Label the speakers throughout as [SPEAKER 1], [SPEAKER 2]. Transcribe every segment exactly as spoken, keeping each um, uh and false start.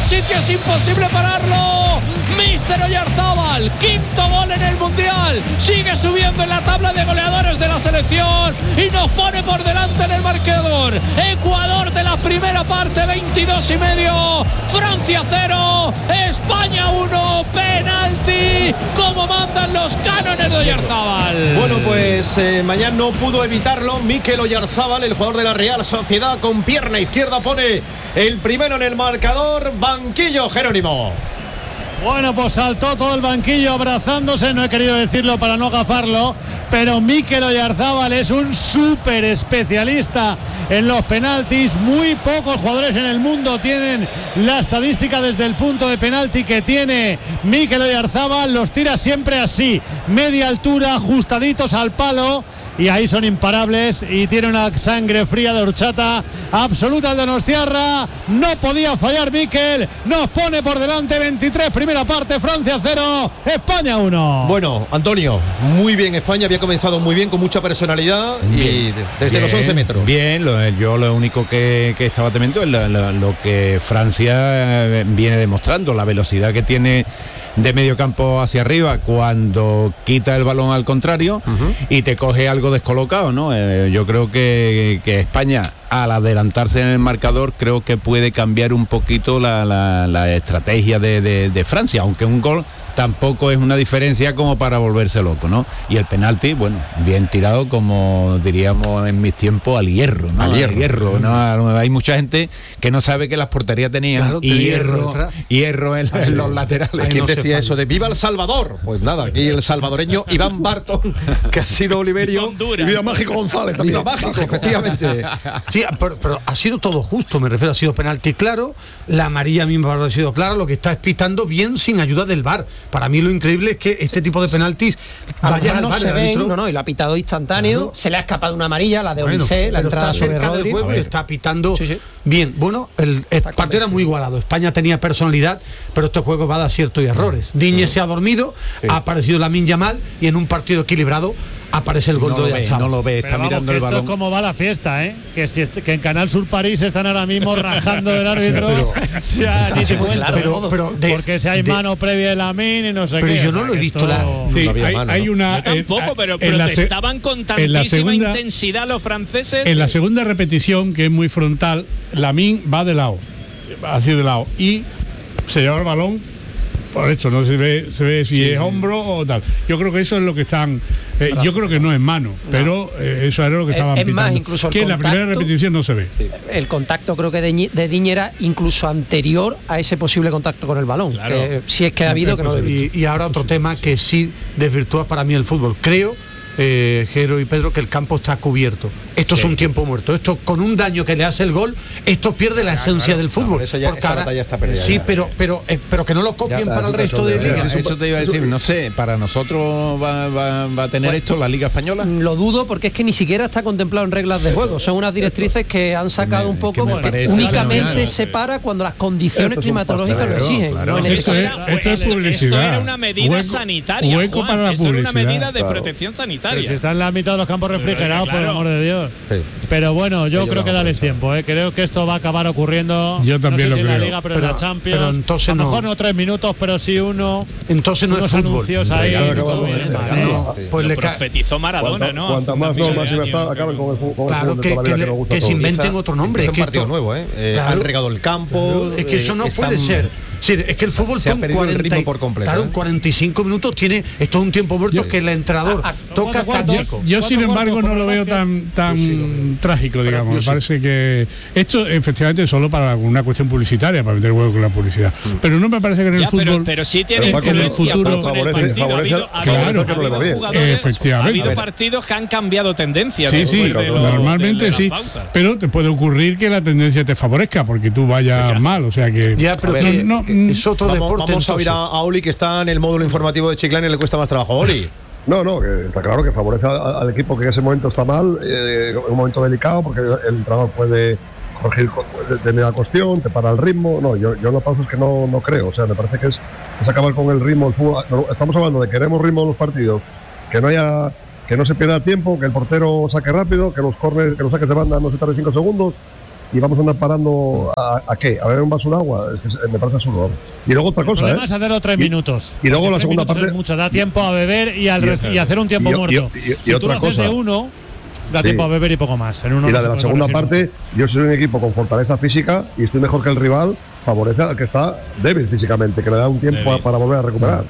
[SPEAKER 1] sitio, es imposible pararlo. Míster Oyarzábal, quinto gol en el Mundial, sigue subiendo en la tabla de goleadores de la selección y nos pone por delante en el marcador. Ecuador de la primera parte, veintidós y medio, Francia cero, España uno, penalti, como mandan los cánones de Oyarzábal.
[SPEAKER 2] Bueno, pues eh, mañana no pudo evitarlo Mikel Oyarzábal, el jugador de la Real Sociedad, con pierna izquierda pone el primero en el marcador. Banquillo, Jerónimo.
[SPEAKER 3] Bueno, pues saltó todo el banquillo abrazándose, no he querido decirlo para no gafarlo, pero Mikel Oyarzábal es un súper especialista en los penaltis. Muy pocos jugadores en el mundo tienen la estadística desde el punto de penalti que tiene Mikel Oyarzábal. Los tira siempre así, media altura, ajustaditos al palo, y ahí son imparables, y tiene una sangre fría de horchata absoluta el donostiarra. No podía fallar Mikel, nos pone por delante veintitrés, primera parte, Francia cero, España uno.
[SPEAKER 2] Bueno, Antonio, muy bien España, había comenzado muy bien, con mucha personalidad, bien, y desde bien, los once metros.
[SPEAKER 4] Bien, lo, yo lo único que, que estaba temiendo es lo, lo, lo que Francia viene demostrando, la velocidad que tiene de medio campo hacia arriba cuando quita el balón al contrario, uh-huh, y te coge algo descolocado, ¿no? Eh, yo creo que, que España, al adelantarse en el marcador, creo que puede cambiar un poquito la, la, la estrategia de, de, de Francia, aunque un gol tampoco es una diferencia como para volverse loco, ¿no? Y el penalti, bueno, bien tirado, como diríamos en mis tiempos, al hierro, ¿no? Al hierro, al hierro, ¿no? Hay mucha gente que no sabe que las porterías tenían, claro, hierro, hierro, hierro en, en los laterales.
[SPEAKER 2] ¿Quién no decía eso de viva El Salvador? Pues nada, aquí el salvadoreño Iván Barton, que ha sido Oliverio.
[SPEAKER 5] Y Vida Mágico González también.
[SPEAKER 2] Vida Mágico, Mágico, efectivamente.
[SPEAKER 6] Sí, pero, pero ha sido todo justo, me refiero, ha sido penalti claro, la amarilla a mí me ha parecido clara, lo que está es pitando bien sin ayuda del V A R. Para mí lo increíble es que este tipo de penaltis vaya al
[SPEAKER 7] no
[SPEAKER 6] V A R,
[SPEAKER 7] se ven,
[SPEAKER 6] árbitro.
[SPEAKER 7] no, no, y lo ha pitado instantáneo, claro. Se le ha escapado una amarilla, la de
[SPEAKER 6] bueno,
[SPEAKER 7] Olise, la entrada sobre Rodri.
[SPEAKER 6] Y está pitando sí, sí. bien. Bueno, el, el partido era muy igualado. España tenía personalidad, pero este juego va a dar aciertos y errores. Diñe sí. se ha dormido, sí. ha aparecido Lamine Yamal, y en un partido equilibrado aparece el gol
[SPEAKER 4] no
[SPEAKER 6] de
[SPEAKER 4] Oyarzábal. No lo ve, está
[SPEAKER 3] vamos,
[SPEAKER 4] mirando el
[SPEAKER 3] esto
[SPEAKER 4] balón.
[SPEAKER 3] Es como va la fiesta, ¿eh? Que, si est- que en Canal Sur París están ahora mismo rajando del árbitro. Sí, pero, o sea, ni se cuenta,
[SPEAKER 6] claro, pero, pero de,
[SPEAKER 3] porque si hay de, mano previa de Lamine y no sé
[SPEAKER 6] pero
[SPEAKER 3] qué.
[SPEAKER 6] Pero yo no lo he visto. La,
[SPEAKER 5] sí,
[SPEAKER 2] no
[SPEAKER 5] hay,
[SPEAKER 2] mano,
[SPEAKER 5] hay una.
[SPEAKER 1] Yo tampoco,
[SPEAKER 5] eh,
[SPEAKER 1] pero
[SPEAKER 5] en
[SPEAKER 1] protestaban
[SPEAKER 5] se,
[SPEAKER 1] con tantísima segunda, intensidad los franceses.
[SPEAKER 5] En la segunda repetición, que es muy frontal, Lamine va de lado, así de lado, y se lleva el balón. Por esto no se ve, se ve si sí. es hombro o tal. Yo creo que eso es lo que están. Eh, yo creo que no es mano, no. pero eh, eso era lo que estaban
[SPEAKER 7] es
[SPEAKER 5] pitando.
[SPEAKER 7] Más, incluso el
[SPEAKER 5] que
[SPEAKER 7] contacto,
[SPEAKER 5] en la primera repetición no se ve.
[SPEAKER 7] Sí. El contacto creo que de, de Diñe era incluso anterior a ese posible contacto con el balón. Claro. Que, si es que ha habido, que no lo he visto.
[SPEAKER 6] Y, y ahora otro tema que sí desvirtúa para mí el fútbol. Creo, eh, Jero y Pedro, que el campo está cubierto. Esto sí. es un tiempo muerto. Esto, con un daño que le hace el gol, esto pierde la esencia claro, del fútbol. No,
[SPEAKER 2] eso ya, esa
[SPEAKER 6] ahora,
[SPEAKER 2] batalla está perdida.
[SPEAKER 6] Sí, ya. pero, pero, eh, pero que no lo copien ya, para el resto de ligas.
[SPEAKER 4] Eso te iba a decir, no sé, para nosotros va, va, va a tener pues, esto la Liga Española.
[SPEAKER 7] Lo dudo, porque es que ni siquiera está contemplado en reglas de juego. Son unas directrices que han sacado un poco, porque únicamente se para cuando las condiciones climatológicas lo exigen.
[SPEAKER 5] Claro. No en esto, este es, esto es publicidad.
[SPEAKER 1] Esto era una medida
[SPEAKER 5] hueco,
[SPEAKER 1] sanitaria.
[SPEAKER 5] Hueco
[SPEAKER 1] Juan,
[SPEAKER 5] para la
[SPEAKER 1] esto
[SPEAKER 5] publicidad.
[SPEAKER 1] era una medida de
[SPEAKER 5] claro.
[SPEAKER 1] protección sanitaria.
[SPEAKER 3] Pero si está en la mitad de los campos refrigerados, claro. por el amor de Dios. Sí. Pero bueno, yo creo que dale tiempo, ¿eh? Creo que esto va a acabar ocurriendo.
[SPEAKER 5] Yo también
[SPEAKER 3] no sé
[SPEAKER 5] lo
[SPEAKER 3] si
[SPEAKER 5] creo.
[SPEAKER 3] en la Liga, pero, pero en la Champions.
[SPEAKER 6] Pero entonces
[SPEAKER 3] a lo
[SPEAKER 6] no.
[SPEAKER 3] mejor no tres minutos, pero sí uno.
[SPEAKER 6] Entonces no es fútbol.
[SPEAKER 3] Anuncios ahí.
[SPEAKER 6] Pues le
[SPEAKER 1] profetizó Maradona, ¿no?
[SPEAKER 5] Cuanto más no, más libertad acaben con el fútbol.
[SPEAKER 6] Claro, que, que, le, que, que se inventen otro nombre.
[SPEAKER 2] Es un partido nuevo, ¿eh? eh claro, han regado el campo.
[SPEAKER 6] Es que eso no puede ser. Sí, es que el fútbol
[SPEAKER 2] se ha perdido el ritmo por completo.
[SPEAKER 6] Claro, en cuarenta y cinco minutos tiene. Esto es un tiempo muerto que el entrenador a, a, toca táctico.
[SPEAKER 5] Yo, yo sin embargo, no lo veo tan tan sí trágico, digamos. Me parece sí. que esto efectivamente es solo para una cuestión publicitaria, para meter huevo con la publicidad. Mm. Pero no me parece que en el
[SPEAKER 1] ya,
[SPEAKER 5] fútbol.
[SPEAKER 1] Pero, pero sí tiene influencia el futuro con el partido. Favorece, ha habido,
[SPEAKER 5] claro,
[SPEAKER 1] ha habido, jugadores,
[SPEAKER 5] efectivamente.
[SPEAKER 1] ha habido partidos que han cambiado tendencia.
[SPEAKER 5] Sí, sí, de lo, normalmente de, de sí. Pero te puede ocurrir que la tendencia te favorezca porque tú vayas mal, o sea que.
[SPEAKER 6] Ya, pero que, no, que es otro
[SPEAKER 2] vamos,
[SPEAKER 6] deporte.
[SPEAKER 2] Vamos a oír a, a Oli, que está en el módulo informativo de Chiclana y le cuesta más trabajo. Oli.
[SPEAKER 8] No, no, que está claro que favorece al, al equipo que en ese momento está mal, eh, en un momento delicado, porque el entrenador puede corregir de media cuestión, te para el ritmo. No, yo, yo en los pasos que no, no creo. O sea, me parece que es, es acabar con el ritmo del fútbol. No, estamos hablando de que queremos ritmo en los partidos, que no haya, que no se pierda tiempo, que el portero saque rápido, que los corners, que los saques de banda no se tarden cinco segundos. y vamos a andar parando a, a qué, a beber un vaso de agua, es que me parece absurdo. Y luego otra cosa,
[SPEAKER 3] Además,
[SPEAKER 8] ¿eh?
[SPEAKER 3] hacerlo tres
[SPEAKER 8] y,
[SPEAKER 3] minutos.
[SPEAKER 8] Y luego la segunda parte
[SPEAKER 3] es mucho, da tiempo a beber y, al,
[SPEAKER 8] y,
[SPEAKER 3] y hacer un tiempo
[SPEAKER 8] y,
[SPEAKER 3] muerto.
[SPEAKER 8] Y, y, y,
[SPEAKER 3] si
[SPEAKER 8] y
[SPEAKER 3] tú lo
[SPEAKER 8] otra
[SPEAKER 3] haces
[SPEAKER 8] cosa,
[SPEAKER 3] de uno, da
[SPEAKER 8] sí.
[SPEAKER 3] tiempo a beber y poco más. En uno
[SPEAKER 8] y
[SPEAKER 3] no
[SPEAKER 8] la de la segunda parte, mucho. Yo soy un equipo con fortaleza física y estoy mejor que el rival, favorece al que está débil físicamente, que le da un tiempo a, para volver a recuperar.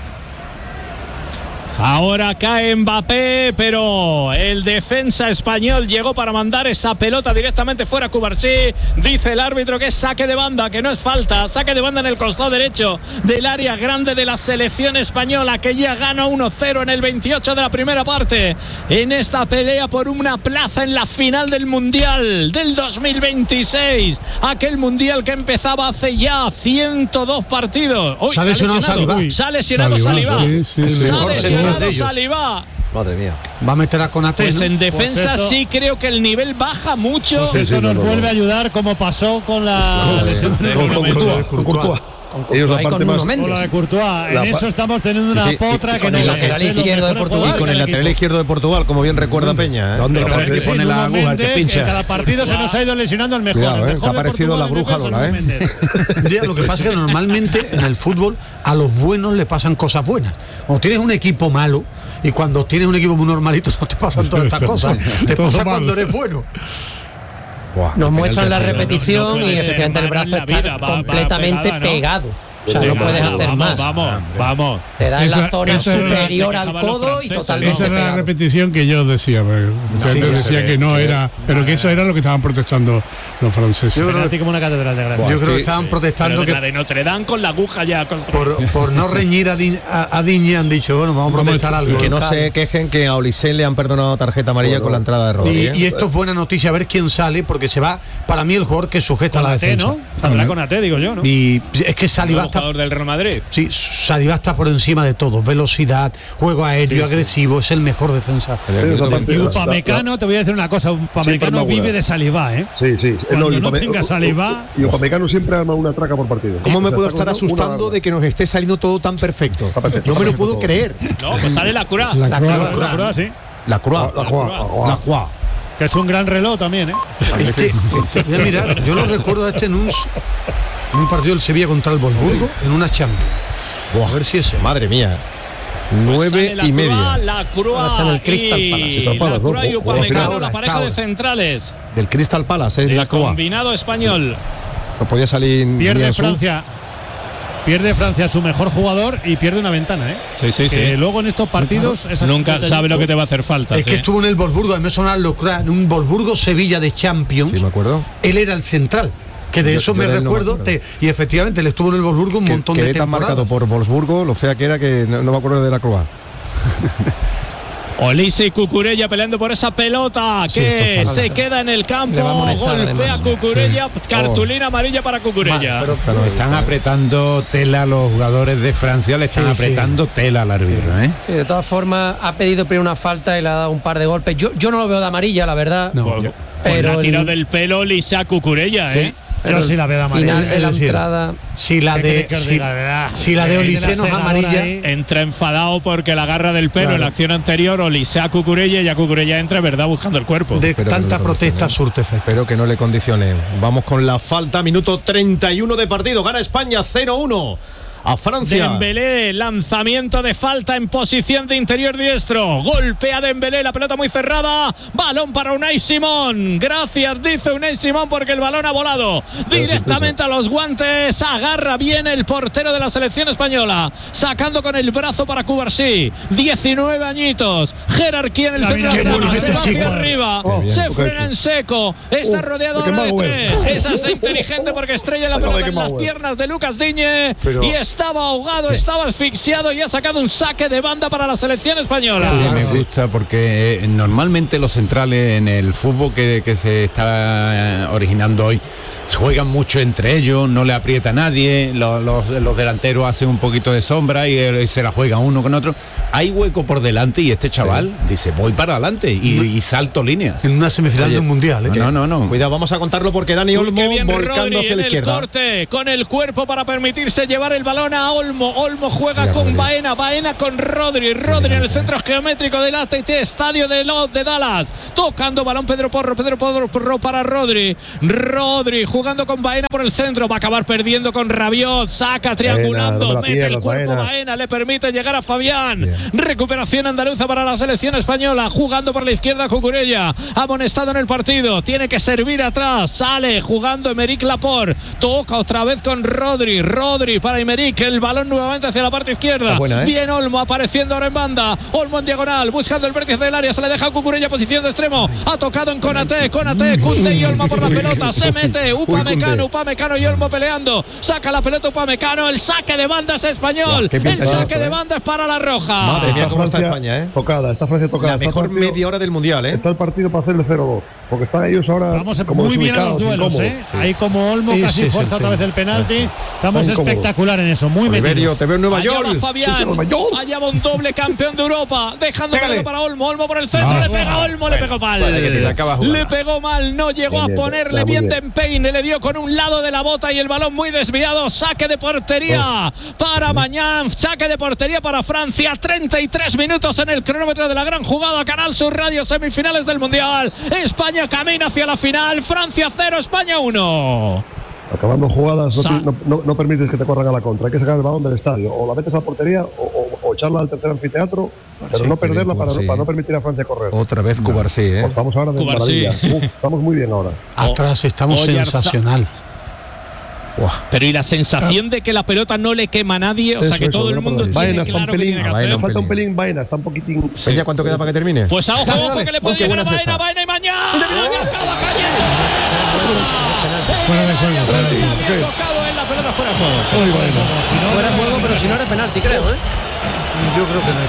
[SPEAKER 1] Ahora cae Mbappé, pero el defensa español llegó para mandar esa pelota directamente fuera a Cubarsí. Dice el árbitro que es saque de banda, que no es falta. Saque de banda en el costado derecho del área grande de la selección española, que ya gana uno cero en el veintiocho de la primera parte. En esta pelea por una plaza en la final del Mundial del dos mil veintiséis. Aquel Mundial que empezaba hace ya ciento dos partidos. Uy,
[SPEAKER 6] se ha lesionado Saliba.
[SPEAKER 1] Se ha lesionado Saliba.
[SPEAKER 5] Sí, sí, sí.
[SPEAKER 1] Se ha lesionado
[SPEAKER 6] de ellos.
[SPEAKER 1] Saliba.
[SPEAKER 2] Madre mía.
[SPEAKER 6] Va a meter a Konaté,
[SPEAKER 1] Pues
[SPEAKER 6] ¿no?
[SPEAKER 1] en defensa
[SPEAKER 3] Pues esto-
[SPEAKER 1] sí creo que el nivel baja mucho.
[SPEAKER 3] Pues esto
[SPEAKER 8] sí,
[SPEAKER 3] nos
[SPEAKER 8] no, no,
[SPEAKER 3] vuelve
[SPEAKER 8] no.
[SPEAKER 3] a ayudar como pasó con la
[SPEAKER 8] Con-
[SPEAKER 3] lesión de
[SPEAKER 8] con-
[SPEAKER 3] Nuno
[SPEAKER 8] con
[SPEAKER 3] Mendes.
[SPEAKER 8] Courtois, con Courtois.
[SPEAKER 7] Con
[SPEAKER 8] Ellos la
[SPEAKER 7] Courtois y
[SPEAKER 8] parte
[SPEAKER 7] con Nuno
[SPEAKER 8] más-
[SPEAKER 3] Con la de
[SPEAKER 7] Mendes.
[SPEAKER 3] Courtois.
[SPEAKER 8] La
[SPEAKER 3] En
[SPEAKER 8] pa-
[SPEAKER 3] eso estamos teniendo una
[SPEAKER 2] Sí, sí.
[SPEAKER 3] potra
[SPEAKER 2] Y
[SPEAKER 3] que
[SPEAKER 7] con
[SPEAKER 3] no
[SPEAKER 7] el
[SPEAKER 3] veas.
[SPEAKER 7] lateral
[SPEAKER 3] Es los
[SPEAKER 7] izquierdo de
[SPEAKER 3] mejores
[SPEAKER 7] Portugal.
[SPEAKER 2] Y
[SPEAKER 3] jugadores
[SPEAKER 2] con el
[SPEAKER 3] del
[SPEAKER 2] lateral
[SPEAKER 3] equipo.
[SPEAKER 2] izquierdo de Portugal, como bien recuerda Peña. ¿eh?
[SPEAKER 4] ¿Dónde
[SPEAKER 3] Pero
[SPEAKER 4] está?
[SPEAKER 3] es
[SPEAKER 4] Que
[SPEAKER 3] que
[SPEAKER 4] pone
[SPEAKER 3] Nuno
[SPEAKER 4] la aguja, el que
[SPEAKER 3] Mendes,
[SPEAKER 4] pincha.
[SPEAKER 3] en cada partido se nos ha ido lesionando el mejor.
[SPEAKER 2] Cuidado,
[SPEAKER 3] el
[SPEAKER 2] ¿eh?
[SPEAKER 3] mejor
[SPEAKER 2] Que ha
[SPEAKER 3] de
[SPEAKER 2] aparecido
[SPEAKER 3] Portugal
[SPEAKER 2] la
[SPEAKER 3] en
[SPEAKER 2] bruja
[SPEAKER 3] defensa,
[SPEAKER 2] Lola,
[SPEAKER 3] Nuno
[SPEAKER 2] ¿eh?
[SPEAKER 3] Mendes.
[SPEAKER 6] Ya, lo que pasa es que normalmente en el fútbol a los buenos le pasan cosas buenas. Cuando tienes un equipo malo y cuando tienes un equipo muy normalito no te pasan todas estas cosas. Te
[SPEAKER 5] Todo
[SPEAKER 6] pasa
[SPEAKER 5] malo.
[SPEAKER 6] cuando eres bueno.
[SPEAKER 2] Buah,
[SPEAKER 7] Nos
[SPEAKER 2] qué
[SPEAKER 7] muestran la
[SPEAKER 2] penalti ha sido.
[SPEAKER 7] repetición
[SPEAKER 1] no puede
[SPEAKER 7] y
[SPEAKER 1] ser
[SPEAKER 7] efectivamente el
[SPEAKER 1] mano
[SPEAKER 7] brazo
[SPEAKER 1] en la
[SPEAKER 7] está
[SPEAKER 1] vida, va- va
[SPEAKER 7] completamente
[SPEAKER 1] pegada, ¿no?
[SPEAKER 7] pegado. O sea, no
[SPEAKER 1] Venga,
[SPEAKER 7] puedes
[SPEAKER 1] vamos,
[SPEAKER 7] hacer
[SPEAKER 1] vamos,
[SPEAKER 7] más.
[SPEAKER 1] Vamos, vamos.
[SPEAKER 7] Te da en la
[SPEAKER 5] Esa-
[SPEAKER 7] zona
[SPEAKER 5] esa era la-
[SPEAKER 7] superior
[SPEAKER 1] se
[SPEAKER 7] al
[SPEAKER 1] quejaban los
[SPEAKER 7] codo y
[SPEAKER 1] franceses,
[SPEAKER 7] totalmente
[SPEAKER 5] Esa era la
[SPEAKER 7] pegado.
[SPEAKER 5] repetición que yo decía, pero
[SPEAKER 6] Sí,
[SPEAKER 5] yo
[SPEAKER 6] sí,
[SPEAKER 5] decía
[SPEAKER 2] sí,
[SPEAKER 5] que no
[SPEAKER 2] sí.
[SPEAKER 5] era, pero que eso era lo que estaban protestando los franceses.
[SPEAKER 6] Yo creo
[SPEAKER 3] Penalti como una catedral de grande.
[SPEAKER 6] Yo creo
[SPEAKER 2] sí,
[SPEAKER 6] que estaban protestando
[SPEAKER 1] Pero de
[SPEAKER 6] que
[SPEAKER 1] la de Notre Dame con la aguja ya construida.
[SPEAKER 6] por, por no reñir a, Di- a, a Diñe han dicho, bueno, vamos a
[SPEAKER 5] Vamos
[SPEAKER 6] protestar
[SPEAKER 5] a-
[SPEAKER 6] algo.
[SPEAKER 2] Y que no se quejen que a Olise le han perdonado tarjeta amarilla
[SPEAKER 8] Bueno,
[SPEAKER 2] con la entrada de Rodri.
[SPEAKER 6] Y,
[SPEAKER 2] ¿eh?
[SPEAKER 6] y esto es buena noticia, a ver quién sale, porque se va, para mí, el jugador que sujeta la
[SPEAKER 3] Konaté,
[SPEAKER 6] defensa.
[SPEAKER 3] ¿no? Saldrá con A T, digo yo, ¿no?
[SPEAKER 6] Y es que Saliba
[SPEAKER 1] El
[SPEAKER 6] está,
[SPEAKER 1] jugador del Real Madrid.
[SPEAKER 6] sí, Saliba está por encima de todo. Velocidad, juego aéreo, agresivo, es el mejor defensa.
[SPEAKER 8] Sí, esa parte-
[SPEAKER 3] Y
[SPEAKER 8] la-
[SPEAKER 3] Upamecano, te voy a decir una cosa, Upamecano
[SPEAKER 8] Siempre
[SPEAKER 3] vive
[SPEAKER 8] más
[SPEAKER 3] de Saliba, ¿eh?
[SPEAKER 8] Sí, sí.
[SPEAKER 3] Cuando
[SPEAKER 8] y
[SPEAKER 3] no
[SPEAKER 8] Upame-
[SPEAKER 3] tenga Saliba-
[SPEAKER 8] Y Upamecano siempre arma una traca por partido.
[SPEAKER 2] ¿Cómo me
[SPEAKER 8] O sea,
[SPEAKER 2] puedo
[SPEAKER 8] está
[SPEAKER 2] estar
[SPEAKER 8] con una-
[SPEAKER 2] asustando de que nos esté saliendo todo tan perfecto?
[SPEAKER 8] Está perfecto,
[SPEAKER 2] No me lo
[SPEAKER 8] está
[SPEAKER 2] puedo
[SPEAKER 8] perfecto
[SPEAKER 2] creer.
[SPEAKER 1] No, pues sale la cura.
[SPEAKER 5] La
[SPEAKER 3] La
[SPEAKER 5] Croix.
[SPEAKER 3] Croix, la Croix, sí.
[SPEAKER 2] La Croix.
[SPEAKER 8] La Croix, la Croix.
[SPEAKER 2] La Croix.
[SPEAKER 3] Que es un gran reloj también, ¿eh?
[SPEAKER 6] Este, este, voy a mirar, yo lo recuerdo a este en un, en un partido del Sevilla contra el Wolfsburgo, en una Champions.
[SPEAKER 2] Buah,
[SPEAKER 6] A ver si ese.
[SPEAKER 2] Madre mía.
[SPEAKER 1] Pues
[SPEAKER 2] Nueve
[SPEAKER 1] sale la
[SPEAKER 2] y media.
[SPEAKER 1] Croix, La Croix
[SPEAKER 7] Ahora está en el Crystal
[SPEAKER 1] y
[SPEAKER 7] Palace.
[SPEAKER 8] Crystal
[SPEAKER 1] la
[SPEAKER 8] Palace,
[SPEAKER 1] Croix y
[SPEAKER 8] ¿no?
[SPEAKER 1] Upamecano,
[SPEAKER 6] Ahora,
[SPEAKER 1] la pareja
[SPEAKER 6] ahora.
[SPEAKER 1] de centrales.
[SPEAKER 2] Del Crystal Palace, es
[SPEAKER 1] El
[SPEAKER 2] la Croix.
[SPEAKER 1] combinado español.
[SPEAKER 2] No podía salir
[SPEAKER 3] Pierde
[SPEAKER 2] Nianzou.
[SPEAKER 3] Francia. Pierde Francia su mejor jugador y pierde una ventana, ¿eh?
[SPEAKER 1] Sí, sí,
[SPEAKER 3] Que
[SPEAKER 1] sí.
[SPEAKER 3] luego en estos partidos. esas
[SPEAKER 1] Nunca
[SPEAKER 3] detallitos-
[SPEAKER 1] sabe lo que te va a hacer falta.
[SPEAKER 6] Es que
[SPEAKER 1] sí.
[SPEAKER 6] estuvo en el Wolfsburgo, a mí me sonaba Locra, en un Wolfsburgo-Sevilla de Champions.
[SPEAKER 2] Sí, me acuerdo.
[SPEAKER 6] Él era el central. Que de
[SPEAKER 2] Yo-
[SPEAKER 6] eso
[SPEAKER 2] yo
[SPEAKER 6] me
[SPEAKER 2] de él no me
[SPEAKER 6] recuerdo.
[SPEAKER 2] acuerdo.
[SPEAKER 6] te- y efectivamente, él estuvo en el Wolfsburgo un
[SPEAKER 2] Que,
[SPEAKER 6] montón
[SPEAKER 2] que
[SPEAKER 6] de
[SPEAKER 2] tan
[SPEAKER 6] temporadas.
[SPEAKER 2] marcado por Wolfsburgo, lo fea que era que no, no me acuerdo de la Croix.
[SPEAKER 1] Olise y Cucurella peleando por esa pelota
[SPEAKER 6] Sí,
[SPEAKER 1] que
[SPEAKER 6] esto es
[SPEAKER 1] se
[SPEAKER 6] fatal.
[SPEAKER 1] queda en el campo.
[SPEAKER 7] Le va a molestar,
[SPEAKER 1] Golpea
[SPEAKER 7] además.
[SPEAKER 1] Cucurella, cartulina amarilla para Cucurella.
[SPEAKER 6] Vale, pero-
[SPEAKER 4] Lo están apretando tela los jugadores de Francia, le están
[SPEAKER 6] Sí, sí.
[SPEAKER 4] apretando tela al árbitro, ¿eh?
[SPEAKER 7] Y de todas formas, ha pedido primero una falta y le ha dado un par de golpes. Yo, yo no lo veo de amarilla, la verdad.
[SPEAKER 6] No,
[SPEAKER 1] Pues-
[SPEAKER 6] yo-
[SPEAKER 1] pues
[SPEAKER 7] pero
[SPEAKER 1] le ha tirado
[SPEAKER 7] el-
[SPEAKER 1] del pelo Olise a Cucurella,
[SPEAKER 3] Sí.
[SPEAKER 1] ¿eh?
[SPEAKER 3] Yo sí la veo de amarilla.
[SPEAKER 7] Final de la
[SPEAKER 6] Es decir,
[SPEAKER 7] entrada.
[SPEAKER 6] si la
[SPEAKER 3] ¿Qué
[SPEAKER 6] de,
[SPEAKER 3] queréis que os
[SPEAKER 6] si,
[SPEAKER 3] diga, de verdad?
[SPEAKER 6] si la de
[SPEAKER 3] Que
[SPEAKER 6] Olise
[SPEAKER 3] tiene
[SPEAKER 6] no es
[SPEAKER 3] la senadora
[SPEAKER 6] amarilla,
[SPEAKER 3] ahí.
[SPEAKER 1] Entra enfadado porque la agarra del pelo
[SPEAKER 6] Claro.
[SPEAKER 1] en la acción anterior. Olise a Cucurella y a Cucurella entra, ¿verdad? Buscando el cuerpo.
[SPEAKER 6] de
[SPEAKER 2] Espero que
[SPEAKER 6] tanta
[SPEAKER 2] no le
[SPEAKER 6] protesta
[SPEAKER 2] condicione.
[SPEAKER 6] surte efecto.
[SPEAKER 2] Espero que no le condicione. Vamos con la falta, minuto treinta y uno de partido. Gana España cero uno a Francia.
[SPEAKER 1] Dembélé, lanzamiento de falta en posición de interior diestro. Golpea Dembélé, la pelota muy cerrada. Balón para Unai Simón. Gracias, dice Unai Simón, porque el balón ha volado directamente a los guantes. Agarra bien el portero de la selección española, sacando con el brazo para Cubarsí. diecinueve añitos. Jerarquía en el
[SPEAKER 3] La
[SPEAKER 1] centro de
[SPEAKER 3] mira,
[SPEAKER 1] la
[SPEAKER 3] qué bueno
[SPEAKER 1] zona.
[SPEAKER 3] este
[SPEAKER 1] Se va hacia
[SPEAKER 3] chico.
[SPEAKER 1] arriba.
[SPEAKER 8] Oh,
[SPEAKER 1] se
[SPEAKER 8] bien,
[SPEAKER 1] frena
[SPEAKER 8] ok.
[SPEAKER 1] en seco. Está
[SPEAKER 8] Uh,
[SPEAKER 1] rodeado
[SPEAKER 8] qué
[SPEAKER 1] ahora de
[SPEAKER 8] mago,
[SPEAKER 1] tres.
[SPEAKER 8] eh.
[SPEAKER 1] Esa está inteligente porque estrella la
[SPEAKER 8] Venga,
[SPEAKER 1] pelota
[SPEAKER 8] qué
[SPEAKER 1] en las
[SPEAKER 8] mago, eh.
[SPEAKER 1] piernas de Lucas Diñe.
[SPEAKER 6] Pero-
[SPEAKER 1] Y estaba ahogado, estaba asfixiado y ha sacado un saque de banda para la selección española.
[SPEAKER 4] Sí, me gusta porque eh, normalmente los centrales en el fútbol que, que se está eh, originando hoy se juegan mucho entre ellos, no le aprieta a nadie, los, los- los delanteros hacen un poquito de sombra y, eh, se la juega uno con otro. Hay hueco por delante y este chaval dice voy para adelante y, y salto líneas.
[SPEAKER 6] En una semifinal
[SPEAKER 2] Oye,
[SPEAKER 6] de un mundial, ¿eh?
[SPEAKER 4] No, no, no.
[SPEAKER 2] Cuidado, vamos a contarlo porque Dani
[SPEAKER 1] Uy,
[SPEAKER 2] Olmo
[SPEAKER 1] qué bien
[SPEAKER 2] volcando
[SPEAKER 1] Rodri
[SPEAKER 2] hacia
[SPEAKER 1] en
[SPEAKER 2] la
[SPEAKER 1] el
[SPEAKER 2] izquierda.
[SPEAKER 1] corte con el cuerpo para permitirse llevar el balón balón a Olmo. Olmo juega Mira, con Rodri. Baena. Baena con Rodri. Rodri en el centro geométrico del A T and T Estadio de, Lo, de Dallas. Tocando balón Pedro Porro. Pedro Porro para Rodri. Rodri jugando con Baena por el centro. Va a acabar perdiendo con Rabiot. Saca triangulando. Baena, mete piernas, el cuerpo Baena. Baena. Le permite llegar a Fabián. Bien. Recuperación andaluza para la selección española. Jugando por la izquierda Cucurella. Amonestado en el partido. Tiene que servir atrás. Sale jugando Emerick Laporte. Toca otra vez con Rodri. Rodri para Emerick. El balón nuevamente hacia la parte izquierda. Buena, ¿eh? Bien Olmo apareciendo ahora en banda. Olmo en diagonal. Buscando el vértice del área. Se le deja a Cucurella posición de extremo. Ha tocado en Konaté. Konaté. Kunde y Olmo por la pelota. Se mete. Upamecano. Upamecano y Olmo peleando. Saca la pelota Upamecano. El saque de banda es español. Ya, el saque de banda es para la roja.
[SPEAKER 2] Madre mía, cómo está España, ¿eh?
[SPEAKER 8] Tocada. Está Francia tocada.
[SPEAKER 2] La mejor
[SPEAKER 8] partido,
[SPEAKER 2] media hora del mundial, ¿eh?
[SPEAKER 8] Está el partido para hacer el cero dos. Porque están ellos ahora.
[SPEAKER 3] Vamos como muy bien a los duelos, ¿eh? Sí. Ahí como Olmo sí, casi sí, fuerza sí, otra vez el penalti. Estamos espectacular en eso, muy metidos.
[SPEAKER 2] Te veo en Nueva York.
[SPEAKER 1] Allá va Fabián. Sí, Nueva York. Allá va un doble campeón de Europa. Dejando para Olmo. Olmo por el centro. Ah, le pega Olmo. Bueno, le pegó mal. Vale, le pegó mal. No llegó bien, a ponerle bien, bien de empeine. Le dio con un lado de la bota y el balón muy desviado. Saque de portería oh. para Mañán. Saque de portería para Francia. treinta y tres minutos en el cronómetro de la gran jugada. Canal Sur Radio, semifinales del Mundial. España camina hacia la final. Francia cero, España uno.
[SPEAKER 8] Acabando jugadas, no, no, no, no permites que te corran a la contra. Hay que sacar el balón del estadio. O la metes a la portería o, o, o echarla al tercer anfiteatro, pero sí, no perderla para, para no permitir a Francia correr.
[SPEAKER 2] Otra vez no. Cubarsí, ¿eh?
[SPEAKER 8] Pues estamos ahora de maravilla. Uf, estamos muy bien ahora.
[SPEAKER 6] Atrás estamos o, sensacional.
[SPEAKER 1] Wow. Pero y la sensación de que la pelota no le quema a nadie, o eso, sea que eso, todo el mundo tiene
[SPEAKER 8] Vaina,
[SPEAKER 1] claro
[SPEAKER 8] pelín,
[SPEAKER 1] que tiene que hacer.
[SPEAKER 8] Vaina, falta un pelín, Vaina, está un poquitín.
[SPEAKER 2] Sí. Peña, ¿cuánto queda para que termine?
[SPEAKER 1] Pues a ojo, ojo que le puede llegar a Vaina, Vaina y mañana. Acaba cayendo.
[SPEAKER 5] Fuera de juego.
[SPEAKER 1] Ha tocado en la pelota fuera de juego.
[SPEAKER 7] Muy bueno. Fuera de juego, pero si no era penalti, creo, ¿eh?
[SPEAKER 6] Yo creo que no hay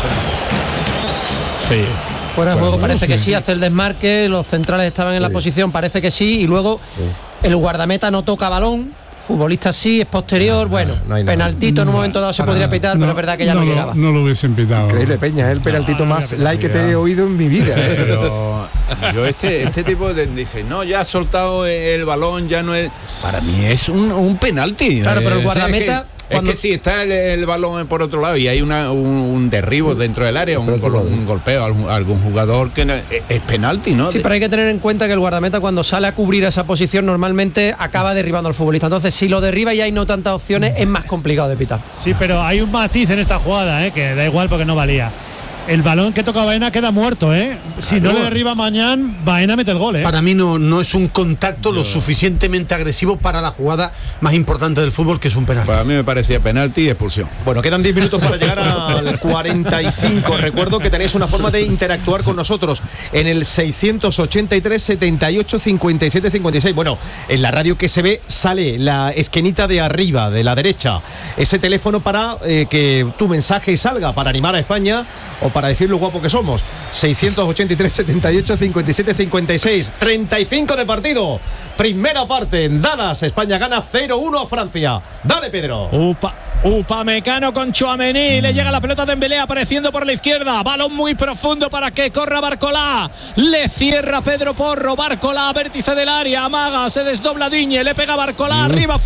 [SPEAKER 6] penalti.
[SPEAKER 1] Sí.
[SPEAKER 7] Fuera de juego, parece que sí, hace el desmarque, los centrales estaban en la posición, parece que sí, y luego el guardameta no toca balón. Futbolista sí, es posterior, no, bueno, no, no penaltito en un momento dado se
[SPEAKER 5] para,
[SPEAKER 7] podría pitar, no, pero es verdad que ya no, no llegaba.
[SPEAKER 5] No lo hubiesen pitado.
[SPEAKER 2] Increíble, Peña, es el penaltito no, más like que te he oído en mi vida.
[SPEAKER 4] Pero yo este este tipo de, dice, no, ya ha soltado el balón, ya no es. Para mí es un, un penalti.
[SPEAKER 7] Claro, pero el guardameta.
[SPEAKER 4] Cuando es que sí, está el, el balón por otro lado y hay una, un, un derribo dentro del área, un, gol, un golpeo a algún, algún jugador que no, es, es penalti, ¿no?
[SPEAKER 7] Sí, pero hay que tener en cuenta que el guardameta cuando sale a cubrir esa posición normalmente acaba derribando al futbolista. Entonces, si lo derriba y hay no tantas opciones, es más complicado de pitar.
[SPEAKER 3] Sí, pero hay un matiz en esta jugada, ¿eh? Que da igual porque no valía. El balón que toca Baena queda muerto, ¿eh? Si claro. no le derriba Mañán, Baena mete el gol, ¿eh?
[SPEAKER 6] Para mí no, no es un contacto Yo. lo suficientemente agresivo para la jugada más importante del fútbol, que es un penalti.
[SPEAKER 4] Para mí me parecía penalti y expulsión.
[SPEAKER 2] Bueno, quedan diez minutos para llegar al cuarenta y cinco. Recuerdo que tenéis una forma de interactuar con nosotros en el seiscientos ochenta y tres, setenta y ocho, cincuenta y siete, cincuenta y seis. Bueno, en la radio que se ve sale la esquinita de arriba, de la derecha. Ese teléfono para eh, que tu mensaje salga, para animar a España o para decir lo guapo que somos. Seiscientos ochenta y tres, setenta y ocho, cincuenta y siete, cincuenta y seis. treinta y cinco de partido. Primera parte en Dallas. España gana cero uno a Francia. Dale, Pedro.
[SPEAKER 1] Upa. Upamecano con Tchouaméni, mm. le llega la pelota de Dembélé apareciendo por la izquierda, balón muy profundo para que corra Barcolá, le cierra Pedro Porro, Barcolá, vértice del área, amaga, se desdobla Digne, le pega Barcolá, mm. arriba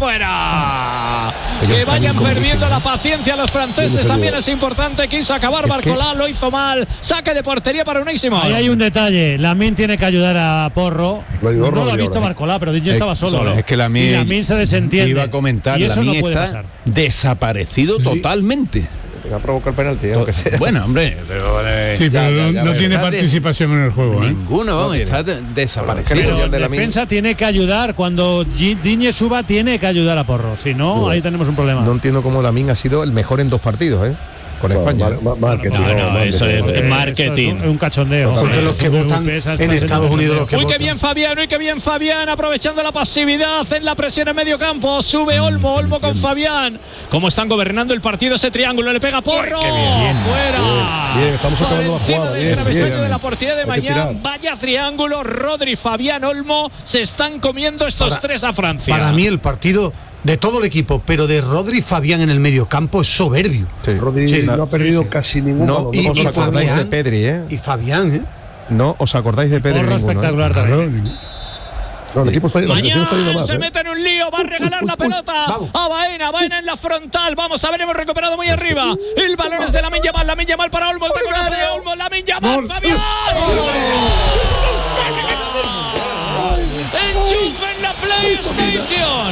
[SPEAKER 1] afuera. Que vayan perdiendo la paciencia los franceses, también es importante, quiso acabar es Barcolá, que... lo hizo mal, saque de portería para Unísimo.
[SPEAKER 3] Ahí hay un detalle, Lamine tiene que ayudar a Porro, lo no lo ha visto Barcolá, pero Digne estaba solo.
[SPEAKER 4] solo. Es que Lamine,
[SPEAKER 3] y Lamine se desentiende.
[SPEAKER 4] Iba a comentar,
[SPEAKER 3] y eso
[SPEAKER 4] Lamine
[SPEAKER 3] no puede
[SPEAKER 4] está
[SPEAKER 3] pasar.
[SPEAKER 4] Desaparecido. Parecido sí. totalmente.
[SPEAKER 2] Va a provocar penalti, aunque sea.
[SPEAKER 4] Bueno, hombre, pero, eh,
[SPEAKER 5] sí,
[SPEAKER 4] ya,
[SPEAKER 5] pero
[SPEAKER 4] ya, ya,
[SPEAKER 5] no tiene
[SPEAKER 4] está
[SPEAKER 5] participación
[SPEAKER 4] de,
[SPEAKER 5] en el juego. ¿eh?
[SPEAKER 4] Ninguno, vamos, no está de, desaparecido.
[SPEAKER 3] Pero el defensa tiene que ayudar. Cuando Digne suba, tiene que ayudar a Porro. Si no, no, ahí tenemos un problema.
[SPEAKER 2] No entiendo cómo Lamine ha sido el mejor en dos partidos, ¿eh? Con bueno, España.
[SPEAKER 8] Mar, mar, marketing,
[SPEAKER 1] no, no, no, eso es, es marketing.
[SPEAKER 3] Eso es un cachondeo.
[SPEAKER 6] Porque los que votan en Estados Unidos los que
[SPEAKER 1] uy,
[SPEAKER 6] votan.
[SPEAKER 1] qué bien Fabián, uy, qué bien Fabián, aprovechando la pasividad en la presión en medio campo. Sube Olmo, Olmo con Fabián. ¿Cómo están gobernando el partido ese triángulo? Le pega Porro. Uy, bien, bien. Fuera.
[SPEAKER 8] Bien, bien, estamos acabando la jugada.
[SPEAKER 1] Del
[SPEAKER 8] bien,
[SPEAKER 1] travesaño
[SPEAKER 8] bien.
[SPEAKER 1] de la portería de Mañán. Vaya triángulo. Rodri, Fabián, Olmo. Se están comiendo estos
[SPEAKER 6] para,
[SPEAKER 1] tres a Francia.
[SPEAKER 6] Para mí el partido de todo el equipo, pero de Rodri y Fabián en el medio campo es soberbio.
[SPEAKER 8] Sí. Rodri sí, no ha perdido sí, sí. casi ningún
[SPEAKER 2] no, no, y,
[SPEAKER 8] os
[SPEAKER 2] y acordáis Fabián, de Pedri, ¿eh?
[SPEAKER 6] Y Fabián, ¿eh?
[SPEAKER 2] No os acordáis de Pedri ninguno,
[SPEAKER 3] espectacular
[SPEAKER 2] ¿eh?
[SPEAKER 3] también.
[SPEAKER 8] No, el equipo está, la selección está yendo
[SPEAKER 1] Mañana
[SPEAKER 8] más,
[SPEAKER 1] se
[SPEAKER 8] ¿eh?
[SPEAKER 1] mete en un lío, va a regalar la pelota a Baena, Baena en la frontal, vamos a ver, hemos recuperado muy arriba, el balón es de Lamine Yamal, Lamine Yamal para Olmo, el taconazo de Olmo, Lamine Yamal, Fabián. Enchufa en la PlayStation,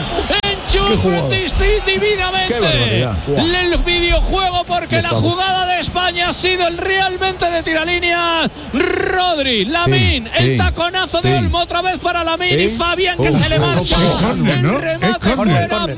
[SPEAKER 1] enchufa divinamente el videojuego, porque la jugada de España ha sido el realmente de tiralínea. Rodri, Lamine,
[SPEAKER 4] Sí,
[SPEAKER 1] el
[SPEAKER 4] sí,
[SPEAKER 1] taconazo de
[SPEAKER 4] sí.
[SPEAKER 1] Olmo otra vez para Lamine y
[SPEAKER 4] Sí.
[SPEAKER 1] Fabián que
[SPEAKER 4] Uf,
[SPEAKER 1] se le marcha.
[SPEAKER 5] es córner, ¿no?
[SPEAKER 1] El
[SPEAKER 5] Es
[SPEAKER 1] remate
[SPEAKER 5] córner.
[SPEAKER 1] fuera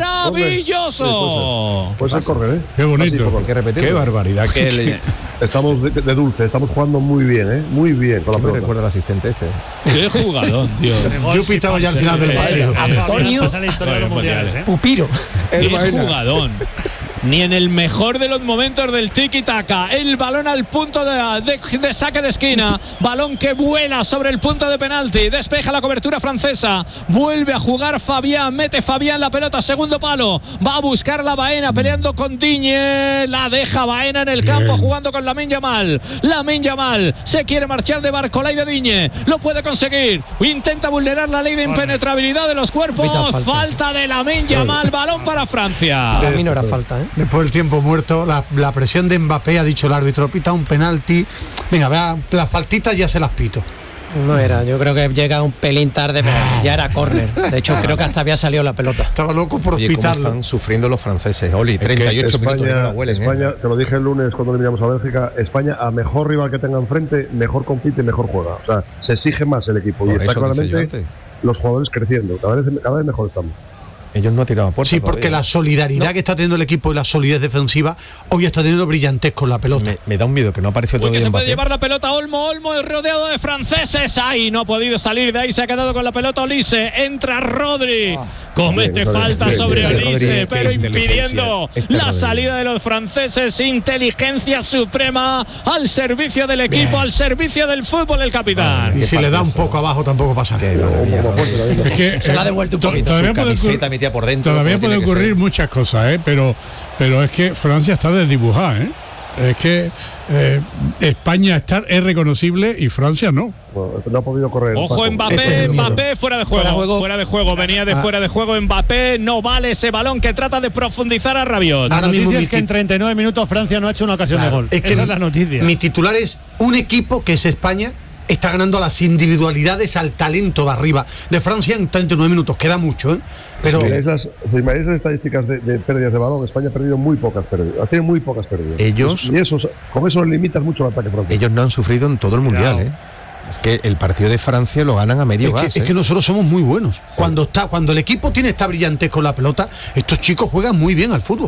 [SPEAKER 1] maravilloso.
[SPEAKER 8] Puede ser córner, ¿eh?
[SPEAKER 5] Qué bonito.
[SPEAKER 8] Así,
[SPEAKER 2] que repetir.
[SPEAKER 4] Qué barbaridad. Que le-
[SPEAKER 8] Estamos de, de dulce, estamos jugando muy bien, ¿eh? Muy bien con la
[SPEAKER 2] Me
[SPEAKER 8] pelota.
[SPEAKER 2] recuerda al asistente este.
[SPEAKER 1] Qué jugadón, tío.
[SPEAKER 6] Yo pitaba ya al final del partido.
[SPEAKER 7] Antonio
[SPEAKER 3] Pasa la historia de los mundiales, ¿eh?
[SPEAKER 7] Pupiro.
[SPEAKER 1] Qué jugadón. Ni en el mejor de los momentos del tiki-taka. El balón al punto de, de, de saque de esquina. Balón que vuela sobre el punto de penalti. Despeja la cobertura francesa. Vuelve a jugar Fabián. Mete Fabián la pelota. Segundo palo. Va a buscar la Baena peleando con Digne. La deja Baena en el campo jugando con Lamine Yamal. Lamine Yamal se quiere marchar de Barcolay de Digne. Lo puede conseguir. Intenta vulnerar la ley de impenetrabilidad de los cuerpos.
[SPEAKER 7] Pita falta,
[SPEAKER 1] Falta de Lamine Yamal. Balón para Francia.
[SPEAKER 7] A mí no era falta, ¿eh?
[SPEAKER 6] Después del tiempo muerto, la, la presión de Mbappé, ha dicho el árbitro, pita un penalti. Venga, vea, las faltitas ya se las pito.
[SPEAKER 7] No era, yo creo que llega un pelín tarde, pero ya era córner. De hecho, creo que hasta había salido la pelota.
[SPEAKER 6] Estaba loco por
[SPEAKER 2] Oye, cómo
[SPEAKER 6] pitarlo.
[SPEAKER 2] están sufriendo los franceses, Oli. treinta y ocho minutos
[SPEAKER 8] España,
[SPEAKER 2] no huelen, ¿eh?
[SPEAKER 8] España, te lo dije el lunes cuando eliminamos a Bélgica, España a mejor rival que tenga enfrente, mejor compite y mejor juega. O sea, se exige más el equipo.
[SPEAKER 2] Por
[SPEAKER 8] y está
[SPEAKER 2] eso decía yo
[SPEAKER 8] claramente
[SPEAKER 2] antes.
[SPEAKER 8] los jugadores creciendo. Cada vez, cada vez mejor estamos.
[SPEAKER 2] Ellos no han tirado a puerta
[SPEAKER 6] Sí, porque
[SPEAKER 2] todavía.
[SPEAKER 6] la solidaridad que está teniendo el equipo y la solidez defensiva hoy está teniendo brillantez con la pelota.
[SPEAKER 2] Me, me da un miedo que no apareció
[SPEAKER 1] Uy,
[SPEAKER 2] todavía
[SPEAKER 1] que se puede
[SPEAKER 2] Mbappé.
[SPEAKER 1] llevar la pelota Olmo, Olmo es rodeado de franceses. Ahí no ha podido salir de ahí, se ha quedado con la pelota Olise. Entra Rodri. Comete
[SPEAKER 8] Bien,
[SPEAKER 1] falta
[SPEAKER 8] bien,
[SPEAKER 1] sobre
[SPEAKER 8] bien,
[SPEAKER 1] Olise,
[SPEAKER 2] Rodri,
[SPEAKER 1] pero
[SPEAKER 2] qué
[SPEAKER 1] impidiendo
[SPEAKER 2] inteligencia. Este
[SPEAKER 1] la
[SPEAKER 2] Rodri.
[SPEAKER 1] salida de los franceses. Inteligencia suprema al servicio del equipo, al servicio del fútbol, el capitán.
[SPEAKER 6] Y si le da un poco abajo tampoco pasa
[SPEAKER 2] Qué
[SPEAKER 6] nada.
[SPEAKER 2] maravilla, Rodri.
[SPEAKER 5] Es que,
[SPEAKER 7] Se la ha
[SPEAKER 5] eh,
[SPEAKER 7] devuelto un
[SPEAKER 5] to-
[SPEAKER 7] poquito.
[SPEAKER 5] Todavía
[SPEAKER 2] Su
[SPEAKER 5] puede,
[SPEAKER 2] camiseta
[SPEAKER 5] ocurrir-
[SPEAKER 2] metida por dentro,
[SPEAKER 5] todavía
[SPEAKER 2] como
[SPEAKER 5] puede
[SPEAKER 2] tiene que
[SPEAKER 5] ocurrir
[SPEAKER 2] ser.
[SPEAKER 5] muchas cosas, ¿eh? pero, pero es que Francia está desdibujada. ¿eh? Es que eh, España está, es reconocible y Francia no.
[SPEAKER 8] Bueno, no ha podido correr.
[SPEAKER 1] Ojo
[SPEAKER 8] Paco.
[SPEAKER 1] Mbappé,
[SPEAKER 6] Este es el miedo.
[SPEAKER 1] Mbappé fuera de juego,
[SPEAKER 7] Fuera de juego.
[SPEAKER 1] fuera de juego, venía de fuera de juego Mbappé, no vale ese balón que trata de profundizar a Rabiot.
[SPEAKER 3] La
[SPEAKER 6] Ahora
[SPEAKER 3] noticia
[SPEAKER 6] mismo
[SPEAKER 3] es
[SPEAKER 6] mi
[SPEAKER 3] que en
[SPEAKER 6] tit-
[SPEAKER 3] treinta y nueve minutos Francia no ha hecho una ocasión
[SPEAKER 6] Claro,
[SPEAKER 3] de gol.
[SPEAKER 6] es que
[SPEAKER 3] Esa es la noticia.
[SPEAKER 6] Mi titular es un equipo que es España está ganando a las individualidades, al talento de arriba de Francia en treinta y nueve minutos. Queda mucho, ¿eh? Pero
[SPEAKER 8] Si miráis las, si miráis las estadísticas de, de pérdidas de balón, España ha perdido muy pocas pérdidas. Ha tenido muy pocas pérdidas.
[SPEAKER 2] Ellos-
[SPEAKER 8] Y eso, con eso limitas mucho el ataque francés.
[SPEAKER 2] Ellos no han sufrido en todo el mundial, ¿eh? Es que el partido de Francia lo ganan a medio
[SPEAKER 6] es que,
[SPEAKER 2] gas.
[SPEAKER 6] es
[SPEAKER 2] ¿eh?
[SPEAKER 6] que nosotros somos muy buenos. Cuando está, cuando el equipo tiene esta brillantez con la pelota, estos chicos juegan muy bien al fútbol.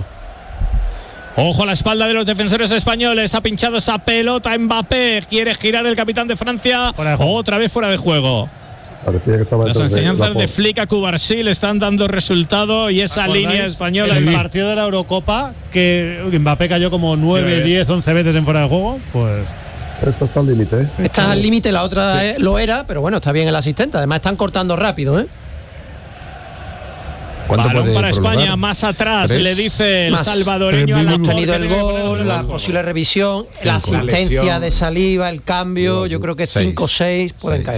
[SPEAKER 1] Ojo a la espalda de los defensores españoles. Ha pinchado esa pelota Mbappé. Quiere girar el capitán de Francia.
[SPEAKER 3] Fuera de juego.
[SPEAKER 1] Otra vez fuera de juego.
[SPEAKER 8] Parecía que estaba
[SPEAKER 1] Las
[SPEAKER 8] detrás de
[SPEAKER 1] enseñanzas de
[SPEAKER 8] Laporte.
[SPEAKER 1] Flick a Cubarsí le están dando resultado y esa
[SPEAKER 3] ¿Acordáis?
[SPEAKER 1] línea española.
[SPEAKER 3] En el
[SPEAKER 1] es-
[SPEAKER 3] partido de la Eurocopa, que Mbappé cayó como nueve,
[SPEAKER 1] Sí.
[SPEAKER 3] diez, once veces en fuera de juego, pues
[SPEAKER 8] Esto está al límite, ¿eh?
[SPEAKER 7] Esta es al límite, la otra eh, lo era, pero bueno, está bien el asistente. Además, están cortando rápido, ¿eh?
[SPEAKER 2] ¿Cuánto
[SPEAKER 1] Balón
[SPEAKER 2] puede
[SPEAKER 1] para
[SPEAKER 2] prolongar?
[SPEAKER 1] España, más atrás,
[SPEAKER 2] Tres.
[SPEAKER 1] le dice el
[SPEAKER 7] Más.
[SPEAKER 1] salvadoreño a
[SPEAKER 5] Tres
[SPEAKER 1] la
[SPEAKER 7] Hemos tenido el
[SPEAKER 1] tiene que poner
[SPEAKER 7] gol,
[SPEAKER 1] el
[SPEAKER 7] la
[SPEAKER 1] juego.
[SPEAKER 7] posible revisión, la
[SPEAKER 4] Cinco.
[SPEAKER 7] asistencia
[SPEAKER 4] Lesión.
[SPEAKER 7] de Saliba, el cambio, yo creo que
[SPEAKER 2] Seis.
[SPEAKER 7] cinco o seis pueden
[SPEAKER 2] Seis.
[SPEAKER 7] caer.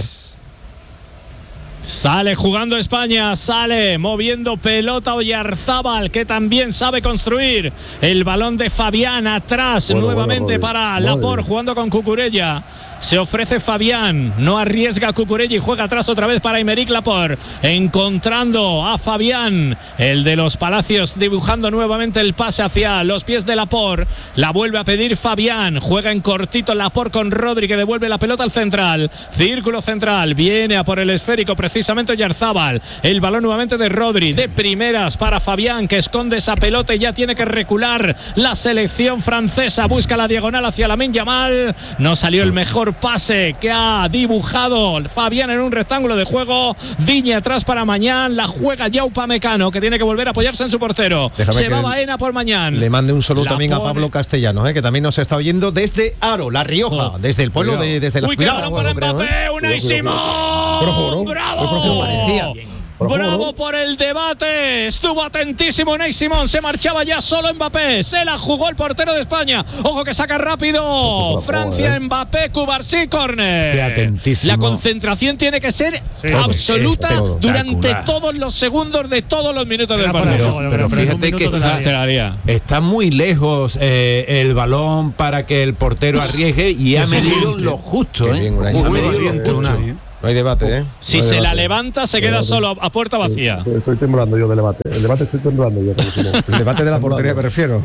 [SPEAKER 1] Sale jugando España, sale moviendo pelota Oyarzábal, que también sabe construir. El balón de Fabián atrás,
[SPEAKER 8] Bueno,
[SPEAKER 1] nuevamente
[SPEAKER 8] bueno, Rodri.
[SPEAKER 1] para
[SPEAKER 8] Madre
[SPEAKER 1] Laporte
[SPEAKER 8] mía.
[SPEAKER 1] jugando con Cucurella. Se ofrece Fabián, no arriesga a Cucurella y juega atrás otra vez para Aymeric Laporte. Encontrando a Fabián, el de los Palacios, dibujando nuevamente el pase hacia los pies de Laporte. La vuelve a pedir Fabián, juega en cortito Laporte con Rodri, que devuelve la pelota al central. Círculo central, viene a por el esférico precisamente Oyarzábal. El balón nuevamente de Rodri, de primeras para Fabián, que esconde esa pelota y ya tiene que recular la selección francesa. Busca la diagonal hacia Lamine Yamal. No salió el mejor pase que ha dibujado Fabián en un rectángulo de juego. Digne atrás para Mañán. La juega ya Upamecano, que tiene que volver a apoyarse en su portero.
[SPEAKER 2] Déjame
[SPEAKER 1] Se
[SPEAKER 2] que
[SPEAKER 1] va Baena por Mañán.
[SPEAKER 2] Le mande un saludo
[SPEAKER 1] La
[SPEAKER 2] también a
[SPEAKER 1] pone-
[SPEAKER 2] Pablo Castellanos, ¿eh? Que también nos está oyendo desde Aro, La Rioja,
[SPEAKER 1] Oh.
[SPEAKER 2] desde el pueblo de desde la
[SPEAKER 1] Uy, qué
[SPEAKER 2] Cuidado.
[SPEAKER 1] balón para
[SPEAKER 7] creo,
[SPEAKER 1] Mbappé. Unai Simón.
[SPEAKER 8] Pero jugó, ¿no?
[SPEAKER 1] ¡Bravo!
[SPEAKER 8] Pero jugó.
[SPEAKER 7] Parecía.
[SPEAKER 8] Por
[SPEAKER 1] Bravo
[SPEAKER 8] favor, ¿no?
[SPEAKER 1] por el debate. Estuvo atentísimo Unai Simón. Se marchaba ya solo Mbappé. Se la jugó el portero de España. Ojo que saca rápido. Francia,
[SPEAKER 8] eh.
[SPEAKER 1] Mbappé, Cubarsí, córner.
[SPEAKER 4] Qué atentísimo.
[SPEAKER 1] La concentración tiene que ser
[SPEAKER 3] Sí,
[SPEAKER 1] absoluta
[SPEAKER 4] espectacular.
[SPEAKER 1] durante todos los segundos de todos los minutos del
[SPEAKER 3] Era fuera de
[SPEAKER 1] partido.
[SPEAKER 3] juego, yo
[SPEAKER 4] pero
[SPEAKER 3] creo, en un
[SPEAKER 4] fíjate que
[SPEAKER 3] minuto te
[SPEAKER 4] está-
[SPEAKER 3] la
[SPEAKER 1] Te la haría.
[SPEAKER 4] Está muy lejos eh, el balón para que el portero arriesgue y ha medido lo justo,
[SPEAKER 2] Qué
[SPEAKER 4] ¿eh?
[SPEAKER 2] bien, Unai.
[SPEAKER 4] Ha
[SPEAKER 2] Muy
[SPEAKER 4] medido lo
[SPEAKER 6] valiente,
[SPEAKER 4] justo.
[SPEAKER 6] Unai, ¿eh?
[SPEAKER 2] No hay debate, ¿eh?
[SPEAKER 1] Si
[SPEAKER 2] No hay
[SPEAKER 1] se la
[SPEAKER 2] debate.
[SPEAKER 1] levanta, se queda solo a puerta vacía.
[SPEAKER 8] Estoy, estoy temblando yo del debate. El debate estoy temblando yo. como si no.
[SPEAKER 2] El debate de la portería me refiero.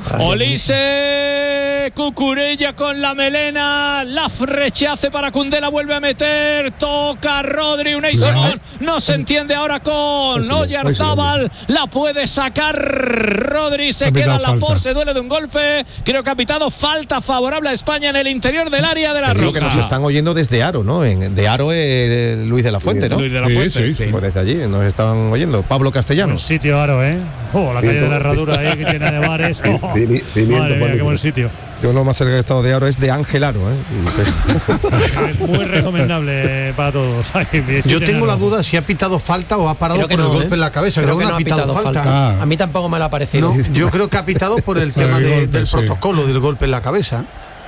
[SPEAKER 1] Olise, Cucurella con la melena, la rechace para Koundé, la vuelve a meter, toca Rodri, Unai Simón, no se entiende ahora con Oyarzábal, la puede sacar Rodri, se
[SPEAKER 5] Ha pitado
[SPEAKER 1] queda la
[SPEAKER 5] falta.
[SPEAKER 1] por, se duele de un golpe, creo que ha pitado falta favorable a España en el interior del área de la
[SPEAKER 2] Creo que nos
[SPEAKER 1] Roja.
[SPEAKER 2] están oyendo desde Aro, ¿no? En, de Aro eh, Luis de la Fuente, ¿no?
[SPEAKER 1] Luis de la
[SPEAKER 5] Sí,
[SPEAKER 1] Fuente.
[SPEAKER 5] sí, sí.
[SPEAKER 2] Pues desde allí nos estaban oyendo. Pablo Castellano.
[SPEAKER 3] Buen sitio, Aro, ¿eh? Oh, la calle de la Herradura ahí que tiene de bares. Oh,
[SPEAKER 8] Pimi- pimiento,
[SPEAKER 3] madre mía, qué
[SPEAKER 8] magnífico.
[SPEAKER 3] buen sitio.
[SPEAKER 2] Yo lo más cerca que he estado de Aro es de Ángel Aro, ¿eh? Y,
[SPEAKER 3] Es muy recomendable para todos. Ay, mi
[SPEAKER 6] Yo
[SPEAKER 3] sitio en
[SPEAKER 6] tengo la
[SPEAKER 3] Aro.
[SPEAKER 6] duda si ha pitado falta o ha parado
[SPEAKER 7] Creo
[SPEAKER 6] por
[SPEAKER 7] que
[SPEAKER 6] el
[SPEAKER 7] no,
[SPEAKER 6] golpe
[SPEAKER 7] ¿eh?
[SPEAKER 6] en la cabeza.
[SPEAKER 7] Creo
[SPEAKER 6] Creo que no ha pitado falta.
[SPEAKER 5] Ah.
[SPEAKER 7] A mí tampoco me lo ha parecido.
[SPEAKER 6] No, yo creo que ha pitado por el tema
[SPEAKER 5] el
[SPEAKER 6] de-
[SPEAKER 5] golpe,
[SPEAKER 6] del
[SPEAKER 5] sí.
[SPEAKER 6] protocolo del golpe en la cabeza.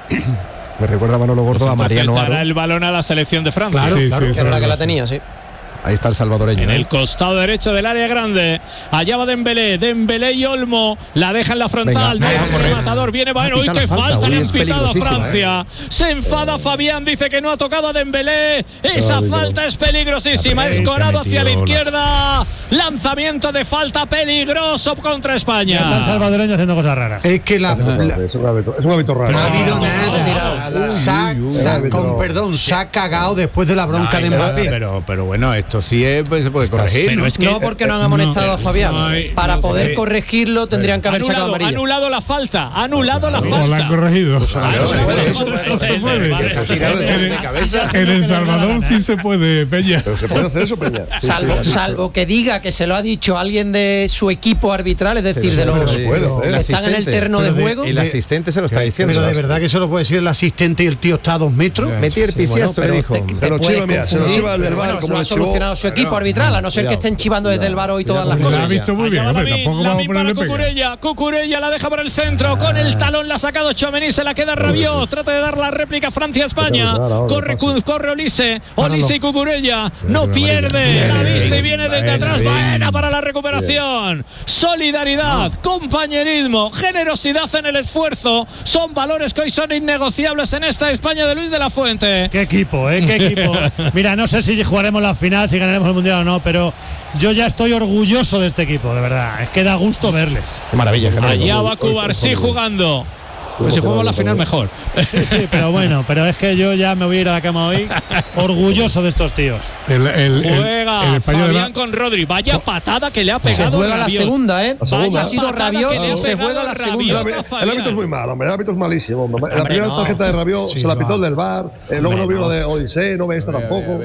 [SPEAKER 2] me recuerda a Manolo Gordo a Mariano
[SPEAKER 1] Entonces
[SPEAKER 2] Aro.
[SPEAKER 1] dará el balón a la selección de Francia.
[SPEAKER 6] Claro,
[SPEAKER 5] Sí,
[SPEAKER 6] claro.
[SPEAKER 5] sí,
[SPEAKER 7] Que era la que la
[SPEAKER 5] sí.
[SPEAKER 7] tenía, sí.
[SPEAKER 2] Ahí está el salvadoreño.
[SPEAKER 1] En
[SPEAKER 2] ¿eh?
[SPEAKER 1] el costado derecho del área grande. Allá va Dembélé. Dembélé y Olmo. La deja en la frontal.
[SPEAKER 2] Venga,
[SPEAKER 1] No,
[SPEAKER 2] vamos a
[SPEAKER 1] el
[SPEAKER 2] correr.
[SPEAKER 1] rematador viene. Bueno,
[SPEAKER 2] Ha
[SPEAKER 1] uy,
[SPEAKER 2] pitado
[SPEAKER 1] qué
[SPEAKER 2] la falta,
[SPEAKER 1] falta
[SPEAKER 2] uy,
[SPEAKER 1] le han
[SPEAKER 2] es
[SPEAKER 1] pitado a
[SPEAKER 2] peligrosísima,
[SPEAKER 1] Francia. Se enfada Fabián. Dice que no ha tocado a Dembélé. Esa
[SPEAKER 8] Ay,
[SPEAKER 1] falta es peligrosísima. Escorado hacia la izquierda. Lanzamiento de falta peligroso contra
[SPEAKER 3] Ya está el
[SPEAKER 1] España.
[SPEAKER 3] salvadoreño haciendo cosas raras.
[SPEAKER 6] Es que la, la-
[SPEAKER 8] Es un hábito, es un hábito raro.
[SPEAKER 6] no ha habido
[SPEAKER 3] No,
[SPEAKER 6] nada. Se ha- se ha- con perdón, se ha cagado después de la bronca de Mbappé.
[SPEAKER 4] Pero, pero bueno, esto sí es, pues, se puede corregir.
[SPEAKER 1] Pero
[SPEAKER 4] ¿no?
[SPEAKER 1] es que
[SPEAKER 7] No porque no han amonestado a Fabián.
[SPEAKER 5] no hay-
[SPEAKER 7] Para
[SPEAKER 5] no,
[SPEAKER 7] poder
[SPEAKER 5] sí.
[SPEAKER 7] corregirlo tendrían que haber sacado
[SPEAKER 1] anulado,
[SPEAKER 7] amarilla.
[SPEAKER 1] anulado la falta. Anulado la
[SPEAKER 5] O la han
[SPEAKER 1] falta.
[SPEAKER 5] corregido.
[SPEAKER 1] Anulado
[SPEAKER 4] se puede,
[SPEAKER 1] la
[SPEAKER 4] eso
[SPEAKER 1] falta.
[SPEAKER 5] No se puede.
[SPEAKER 1] Vale.
[SPEAKER 4] Se ha tirado de, de cabeza.
[SPEAKER 5] En El Salvador sí se puede, Peña.
[SPEAKER 8] Pero se puede hacer eso, Peña. Sí,
[SPEAKER 7] Salvo,
[SPEAKER 8] sí,
[SPEAKER 7] salvo que diga que se lo ha dicho alguien de su equipo arbitral, es decir, de los
[SPEAKER 8] se puede hacer.
[SPEAKER 7] que están en el terreno de
[SPEAKER 6] Pero de-
[SPEAKER 7] juego.
[SPEAKER 2] El asistente se lo está diciendo.
[SPEAKER 6] Pero de verdad que eso lo puede decir el asistente y el tío está a dos metros.
[SPEAKER 2] Metí el pisiazo,
[SPEAKER 7] Bueno,
[SPEAKER 2] le
[SPEAKER 7] pero
[SPEAKER 2] dijo.
[SPEAKER 7] te-
[SPEAKER 8] Se
[SPEAKER 7] te
[SPEAKER 8] lo
[SPEAKER 7] puedes
[SPEAKER 8] chiva, mira, se lo
[SPEAKER 7] confundir,
[SPEAKER 8] chiva el
[SPEAKER 7] pero
[SPEAKER 8] verbal,
[SPEAKER 7] bueno,
[SPEAKER 8] como
[SPEAKER 7] lo ha
[SPEAKER 8] le chivó.
[SPEAKER 7] solucionado su equipo arbitral, a no ser que
[SPEAKER 2] Cuidado.
[SPEAKER 7] estén chivando desde el bar hoy todas las
[SPEAKER 5] Lo ha
[SPEAKER 7] cosas.
[SPEAKER 5] visto muy bien,
[SPEAKER 1] Allá va
[SPEAKER 5] hombre,
[SPEAKER 1] Lamine,
[SPEAKER 5] tampoco vamos a
[SPEAKER 1] Lamine para
[SPEAKER 5] ponerle pega.
[SPEAKER 1] Cucurella, Cucurella la deja por el centro, con el talón la ha sacado Tchouaméni, se la queda Rabiot, trata de dar la réplica Francia-España,
[SPEAKER 8] Ahora, ahora,
[SPEAKER 1] corre,
[SPEAKER 8] pase.
[SPEAKER 1] Cu- corre Olise, Olise y Cucurella, no pierde, la vista y viene desde
[SPEAKER 4] Baena,
[SPEAKER 1] atrás,
[SPEAKER 4] bien.
[SPEAKER 1] Baena para la recuperación, solidaridad, compañerismo, generosidad en el esfuerzo, son valores que hoy son innegociables en esta España de Luis de la Fuente.
[SPEAKER 3] Qué equipo, ¿eh? Qué equipo. Mira, no sé si jugaremos la final, si ganaremos el mundial o no, pero yo ya estoy orgulloso de este equipo, de verdad. Es que da gusto verles.
[SPEAKER 2] Qué maravilla. qué maravilla.
[SPEAKER 1] Allá va Cubarsí jugando. Pues si jugamos la final mejor.
[SPEAKER 3] Sí, sí, pero bueno, pero es que yo ya me voy a ir a la cama hoy orgulloso de estos tíos.
[SPEAKER 5] El, el, el,
[SPEAKER 1] Juega
[SPEAKER 5] el español de
[SPEAKER 1] Fabián
[SPEAKER 5] la-
[SPEAKER 1] con Rodri. Vaya patada que le ha
[SPEAKER 7] Se
[SPEAKER 1] pegado
[SPEAKER 7] juega la
[SPEAKER 1] Rabiot.
[SPEAKER 7] segunda, ¿eh?
[SPEAKER 8] La segunda.
[SPEAKER 7] Ha sido
[SPEAKER 1] Patada
[SPEAKER 7] Rabiot
[SPEAKER 1] que le ha
[SPEAKER 7] y se
[SPEAKER 1] pegado
[SPEAKER 7] juega la
[SPEAKER 1] Rabiot.
[SPEAKER 8] El,
[SPEAKER 7] segunda.
[SPEAKER 8] árbitro-
[SPEAKER 1] Fabián.
[SPEAKER 8] el árbitro es muy malo, hombre, el árbitro es malísimo. La
[SPEAKER 7] Hombre,
[SPEAKER 8] primera
[SPEAKER 7] no.
[SPEAKER 8] tarjeta de Rabiot
[SPEAKER 6] Sí,
[SPEAKER 8] se la
[SPEAKER 6] va.
[SPEAKER 8] pitó el del bar, eh, luego no vio lo de Odisee, no ve esta tampoco.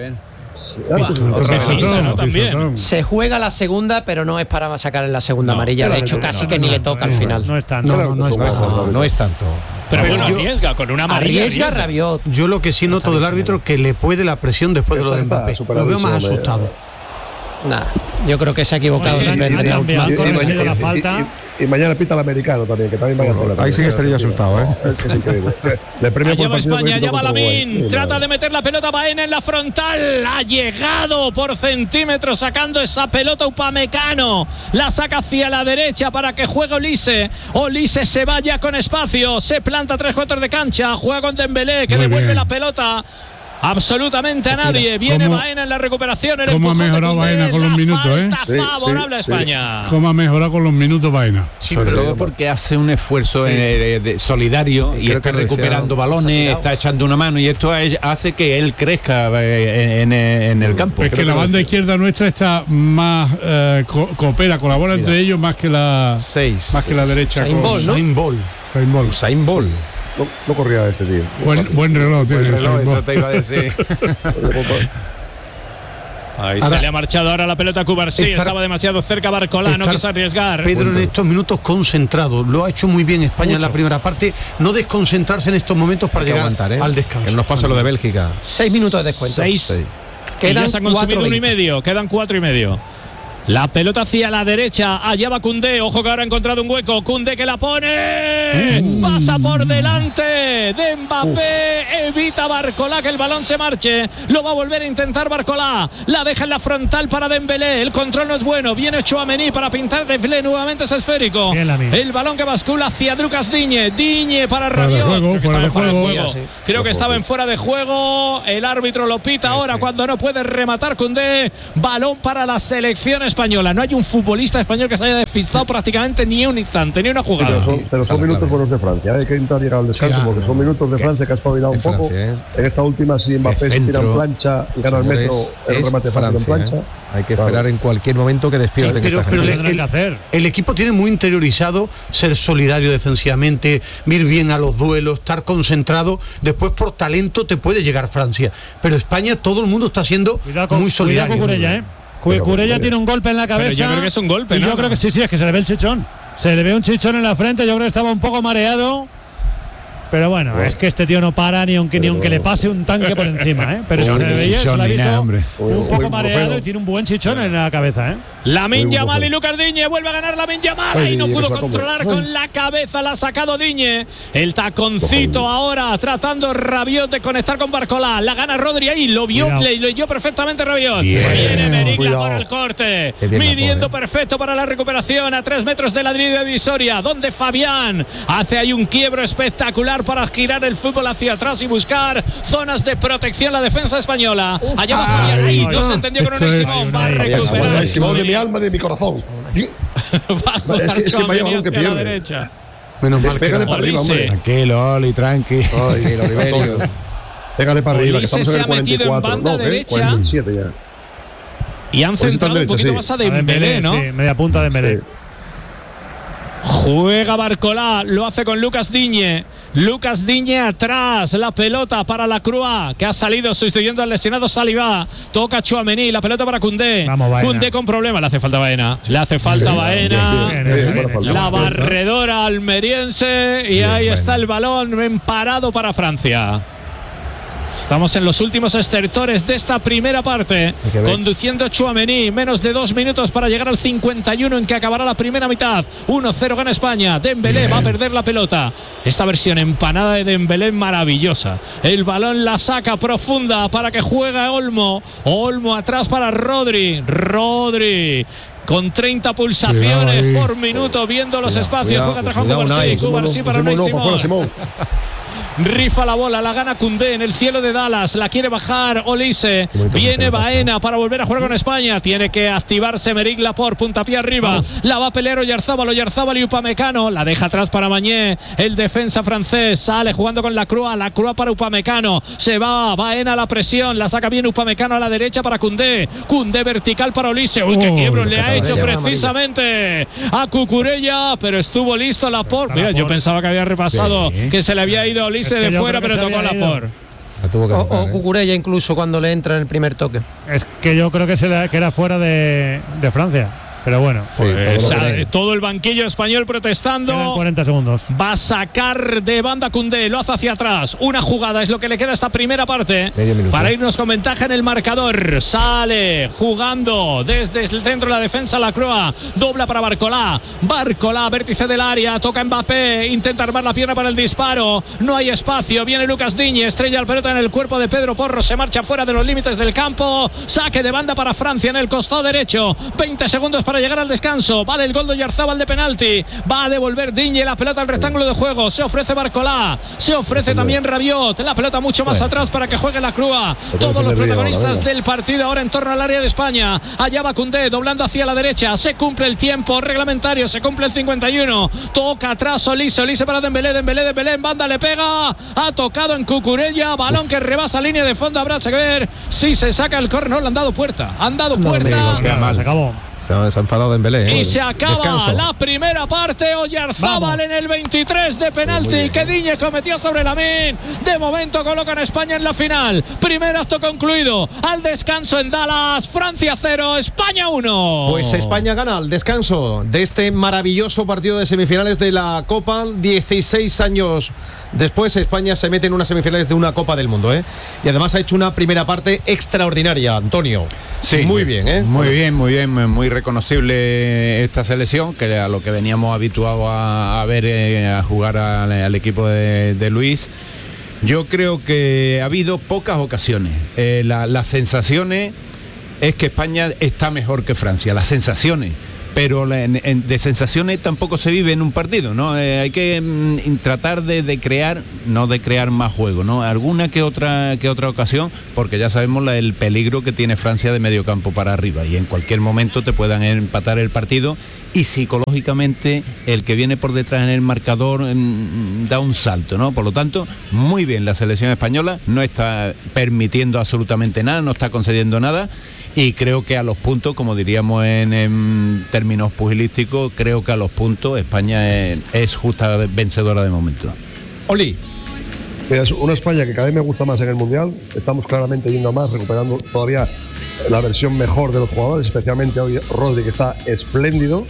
[SPEAKER 8] El árbitro es muy malo.
[SPEAKER 1] Pisotón,
[SPEAKER 5] Pisotón,
[SPEAKER 1] también.
[SPEAKER 5] pisotón.
[SPEAKER 7] Se juega la segunda, pero no es para sacar en la segunda amarilla. De hecho, casi que ni le toca al final.
[SPEAKER 3] No es tanto.
[SPEAKER 6] No, no, no es
[SPEAKER 8] No,
[SPEAKER 6] tanto.
[SPEAKER 2] No, no es tanto.
[SPEAKER 1] Pero
[SPEAKER 6] Pero
[SPEAKER 1] bueno,
[SPEAKER 6] yo-
[SPEAKER 1] arriesga con una amarilla.
[SPEAKER 7] Arriesga Rabiot.
[SPEAKER 6] Yo lo que sí noto del árbitro que le puede la presión después de lo de
[SPEAKER 8] Está-
[SPEAKER 6] Mbappé.
[SPEAKER 8] está
[SPEAKER 6] Lo veo más
[SPEAKER 8] superadísimo,
[SPEAKER 6] asustado.
[SPEAKER 7] Nah, yo creo que se ha equivocado
[SPEAKER 3] Bueno,
[SPEAKER 7] siempre en
[SPEAKER 3] han
[SPEAKER 7] tener
[SPEAKER 3] cambiado.
[SPEAKER 7] última.
[SPEAKER 3] Han
[SPEAKER 8] Y- y
[SPEAKER 3] corregido
[SPEAKER 8] mañana-
[SPEAKER 3] la falta.
[SPEAKER 8] y- y- y mañana pita el americano también, que también vaya a
[SPEAKER 2] Ahí sí que estaría asustado, ¿eh?
[SPEAKER 8] Es que es increíble. Le premia por
[SPEAKER 1] Allá va
[SPEAKER 8] partido
[SPEAKER 1] España,
[SPEAKER 8] político
[SPEAKER 1] allá va
[SPEAKER 8] contra Uruguay.
[SPEAKER 1] Lamine.
[SPEAKER 8] Sí,
[SPEAKER 1] Trata
[SPEAKER 8] madre.
[SPEAKER 1] de meter la pelota Baena en la frontal. Ha llegado por centímetros sacando esa pelota Upamecano. La saca hacia la derecha para que juegue Olise. Olise se vaya con espacio. Se planta tres cuartos de cancha. Juega con Dembélé que
[SPEAKER 5] Muy
[SPEAKER 1] devuelve
[SPEAKER 5] bien.
[SPEAKER 1] la pelota. Absolutamente a nadie. Viene
[SPEAKER 5] ¿Cómo-
[SPEAKER 1] Baena en la recuperación. El
[SPEAKER 5] cómo ha
[SPEAKER 1] empujón de
[SPEAKER 5] mejorado
[SPEAKER 1] Koundé,
[SPEAKER 5] Baena con
[SPEAKER 1] la
[SPEAKER 5] los minutos, eh?
[SPEAKER 1] falta
[SPEAKER 8] Sí,
[SPEAKER 1] favorable a
[SPEAKER 8] sí, sí.
[SPEAKER 1] España.
[SPEAKER 5] ¿Cómo ha mejorado con los minutos Vaina?
[SPEAKER 4] Sí, pero luego porque hace un esfuerzo eh, de- solidario y
[SPEAKER 2] Creo
[SPEAKER 4] está
[SPEAKER 2] que lo decía-
[SPEAKER 4] recuperando balones, está echando una mano y esto ha- hace que él crezca eh, en, en- en el campo.
[SPEAKER 5] Es que la banda izquierda nuestra está más eh, co- coopera, colabora entre ellos más que la
[SPEAKER 2] Seis.
[SPEAKER 5] más que la derecha.
[SPEAKER 7] Usain
[SPEAKER 5] con-
[SPEAKER 7] Bolt, ¿no?
[SPEAKER 6] Usain Bolt.
[SPEAKER 5] Usain Bolt.
[SPEAKER 2] Usain Bolt.
[SPEAKER 8] No, no corría este tío.
[SPEAKER 5] Buen, buen reloj tiene
[SPEAKER 4] Buen reloj,
[SPEAKER 5] Usain
[SPEAKER 4] eso
[SPEAKER 5] Bolt.
[SPEAKER 4] te iba a decir.
[SPEAKER 1] Ahí
[SPEAKER 6] Ahora-
[SPEAKER 1] se le ha marchado ahora la pelota a Cubarsí.
[SPEAKER 6] Estar-
[SPEAKER 1] Estaba demasiado cerca Barcolá. No
[SPEAKER 6] estar-
[SPEAKER 1] quiso arriesgar.
[SPEAKER 6] Pedro en estos minutos concentrado. Lo ha hecho muy bien España en la primera parte. No desconcentrarse en estos momentos para
[SPEAKER 2] Hay que
[SPEAKER 6] llegar
[SPEAKER 2] aguantar, ¿eh?
[SPEAKER 6] al
[SPEAKER 2] Que
[SPEAKER 6] descanso.
[SPEAKER 2] nos pasa lo de Bélgica.
[SPEAKER 7] Seis minutos de descuento.
[SPEAKER 1] Seis.
[SPEAKER 2] Sí.
[SPEAKER 1] Y ya
[SPEAKER 7] Quedan
[SPEAKER 1] se ha consumido
[SPEAKER 7] cuatro
[SPEAKER 1] uno y
[SPEAKER 7] veinte.
[SPEAKER 1] medio. Quedan cuatro y medio. La pelota hacia la derecha, allá va Koundé, ojo que ahora ha encontrado un hueco, Koundé que la pone, uh, pasa por delante de Mbappé, uh. evita Barcola que el balón se marche, lo va a volver a intentar Barcola, la deja en la frontal para Dembélé, el control no es bueno, viene Tchouaméni para pintar Dembélé, nuevamente es esférico, el balón que bascula hacia Lucas Digne, Digne para Rabiot,
[SPEAKER 5] juego, fuera de juego,
[SPEAKER 1] de juego. Sí, sí. creo que estaba en fuera de juego, el árbitro lo pita sí, ahora sí. cuando no puede rematar Koundé, balón para la selección española. No hay un futbolista español que se haya despistado prácticamente ni un instante, ni una jugada.
[SPEAKER 8] Pero son, pero son claro, minutos claro. buenos de Francia. Hay que intentar llegar al descanso sí, porque son minutos de Francia que ha espabilado un poco. Es. En esta última, si Mbappé se tira en plancha y gana el metro, el remate fácil en plancha. ¿eh?
[SPEAKER 2] Hay que esperar claro. en cualquier momento que despierte.
[SPEAKER 6] Pero, pero el, el, el equipo tiene muy interiorizado ser solidario defensivamente, ir bien a los duelos, estar concentrado. Después, por talento, te puede llegar Francia. Pero España, todo el mundo está siendo con, muy solidario.
[SPEAKER 3] Cuidado con Curella, ¿eh? Pero, Curella tiene un golpe en la cabeza.
[SPEAKER 1] Pero yo creo que es un golpe,
[SPEAKER 3] y
[SPEAKER 1] ¿no?
[SPEAKER 3] Yo creo que sí, sí, es que se le ve el chichón. Se le ve un chichón en la frente, yo creo que estaba un poco mareado. Pero bueno, bueno, es que este tío no para ni aunque, ni aunque le pase un tanque por encima, ¿eh? Pero si se le veía, se la ha visto un poco mareado y tiene un buen chichón en la cabeza, ¿eh?
[SPEAKER 1] Lamine Yamal y Lucas Digne, vuelve a ganar Lamine Yamal, ahí no pudo controlar con la cabeza, la ha sacado Digne, el taconcito ahora tratando Rabiot de conectar con Barcola, la gana Rodri ahí, lo vio, le leyó perfectamente Rabiot, viene Merigla para el corte, midiendo perfecto para la recuperación a tres metros de la línea divisoria, donde Fabián hace ahí un quiebro espectacular para girar el fútbol hacia atrás y buscar zonas de protección la defensa española. Allá va Fabián, ahí no se entendió con Unai Simón, va a recuperar
[SPEAKER 8] Simón de mi alma, de mi corazón.
[SPEAKER 1] Es que, es que vaya balón que pierde. Derecha.
[SPEAKER 6] Menos mal,
[SPEAKER 8] pégale para arriba, hombre.
[SPEAKER 4] Tranquilo, Oli, tranqui.
[SPEAKER 8] Pégale para arriba, que estamos
[SPEAKER 1] se
[SPEAKER 8] en el
[SPEAKER 1] ha metido en banda
[SPEAKER 8] no,
[SPEAKER 1] derecha.
[SPEAKER 8] cuarenta y siete ya.
[SPEAKER 1] Y han centrado derecha, un poquito sí. más a Dembélé, ¿no?
[SPEAKER 3] Sí, media punta de Dembélé. Sí.
[SPEAKER 1] Juega Barcola, lo hace con Lucas Digne. Lucas Digne atrás, la pelota para la Croix, que ha salido sustituyendo al lesionado Saliba. Toca Tchouaméni, la pelota para Koundé. Koundé con problemas, le hace falta Baena. Le hace falta Baena. La barredora almeriense. Y ahí está el balón parado para Francia. Estamos en los últimos estertores de esta primera parte, conduciendo Tchouaméni, menos de dos minutos para llegar al cincuenta y uno en que acabará la primera mitad. uno cero gana España. Dembélé va a perder la pelota. Esta versión empanada de Dembélé maravillosa. El balón la saca profunda para que juegue Olmo. Olmo atrás para Rodri. Rodri con treinta pulsaciones cuidado por minuto, viendo los cuidado, espacios. Juega atrás con Cubarsí. Cubarsí para Unai Simón. Rifa la bola, la gana Koundé en el cielo de Dallas, la quiere bajar Olise, viene Baena para volver a jugar con España, tiene que activarse Merigla por puntapié arriba, Vamos. la va a pelear Oyarzábal, Oyarzábal y Upamecano, la deja atrás para Mañé, el defensa francés, sale jugando con la Croix, la Croix para Upamecano, se va, Baena a la presión, la saca bien Upamecano a la derecha para Koundé, Koundé vertical para Olise, uy, qué quiebro le ha hecho precisamente a Cucurella, pero estuvo listo Laporte, mira, yo pensaba que había repasado, sí. que se le había ido a Olise de fuera, pero tocó Laporte.
[SPEAKER 7] O, o Cucurella incluso cuando le entra en el primer toque.
[SPEAKER 3] Es que yo creo que, se le, que era fuera de, de Francia. Pero bueno,
[SPEAKER 1] pues, todo, todo el banquillo español protestando.
[SPEAKER 3] Quedan cuarenta segundos.
[SPEAKER 1] Va a sacar de banda Koundé, lo hace hacia atrás. Una jugada es lo que le queda a esta primera parte para irnos con ventaja en el marcador. Sale jugando desde el centro de la defensa la Croix. Dobla para Barcola. Barcola, vértice del área. Toca Mbappé. Intenta armar la pierna para el disparo. No hay espacio. Viene Lucas Digne. Estrella la pelota en el cuerpo de Pedro Porro. Se marcha fuera de los límites del campo. Saque de banda para Francia en el costado derecho. veinte segundos para llegar al descanso. Vale el gol de Oyarzábal de penalti. Va a devolver Digne la pelota al rectángulo de juego. Se ofrece Barcola. Se ofrece también Rabiot. La pelota mucho más atrás para que juegue la Croix. Todos los protagonistas del partido ahora en torno al área de España. Allá va Koundé doblando hacia la derecha. Se cumple el tiempo reglamentario. Se cumple el cincuenta y uno. Toca atrás Olise. Olise para Dembélé. Dembélé, Dembélé en banda le pega. Ha tocado en Cucurella. Balón que rebasa línea de fondo. Habrá que ver si se saca el córner. No le han dado puerta. Han dado puerta.
[SPEAKER 3] Se acabó.
[SPEAKER 2] Se ha enfadado Dembélé, ¿eh?
[SPEAKER 1] Y se acaba Descanso. la primera parte. Oyarzábal en el veintitrés de penalti que Digne cometió sobre Lamine. De momento colocan a España en la final. Primer acto concluido. Al descanso en Dallas. Francia cero, España uno.
[SPEAKER 2] Pues España gana al descanso de este maravilloso partido de semifinales de la Copa. dieciséis años Después España se mete en unas semifinales de una Copa del Mundo, ¿eh? Y además ha hecho una primera parte extraordinaria, Antonio.
[SPEAKER 4] Sí,
[SPEAKER 2] muy bien, ¿eh?
[SPEAKER 4] Muy bien, muy bien, muy reconocible esta selección, que a lo que veníamos habituados a, a ver, eh, a jugar al, al equipo de, de Luis. Yo creo que ha habido pocas ocasiones. Eh, la, las sensaciones es que España está mejor que Francia, las sensaciones. Pero la, en, en, de sensaciones tampoco se vive en un partido, ¿no? Eh, hay que mm, tratar de, de crear, no de crear más juego, ¿no? Alguna que otra que otra ocasión, porque ya sabemos la, el peligro que tiene Francia de medio campo para arriba y en cualquier momento te puedan empatar el partido y psicológicamente el que viene por detrás en el marcador mm, da un salto, ¿no? Por lo tanto, muy bien la selección española, no está permitiendo absolutamente nada, no está concediendo nada. Y creo que a los puntos, como diríamos en, en términos pugilísticos, creo que a los puntos España es, es justa vencedora de momento.
[SPEAKER 2] Oli.
[SPEAKER 8] Es una España que cada vez me gusta más en el Mundial. Estamos claramente yendo a más, recuperando todavía la versión mejor de los jugadores, especialmente hoy Rodri, que está espléndido.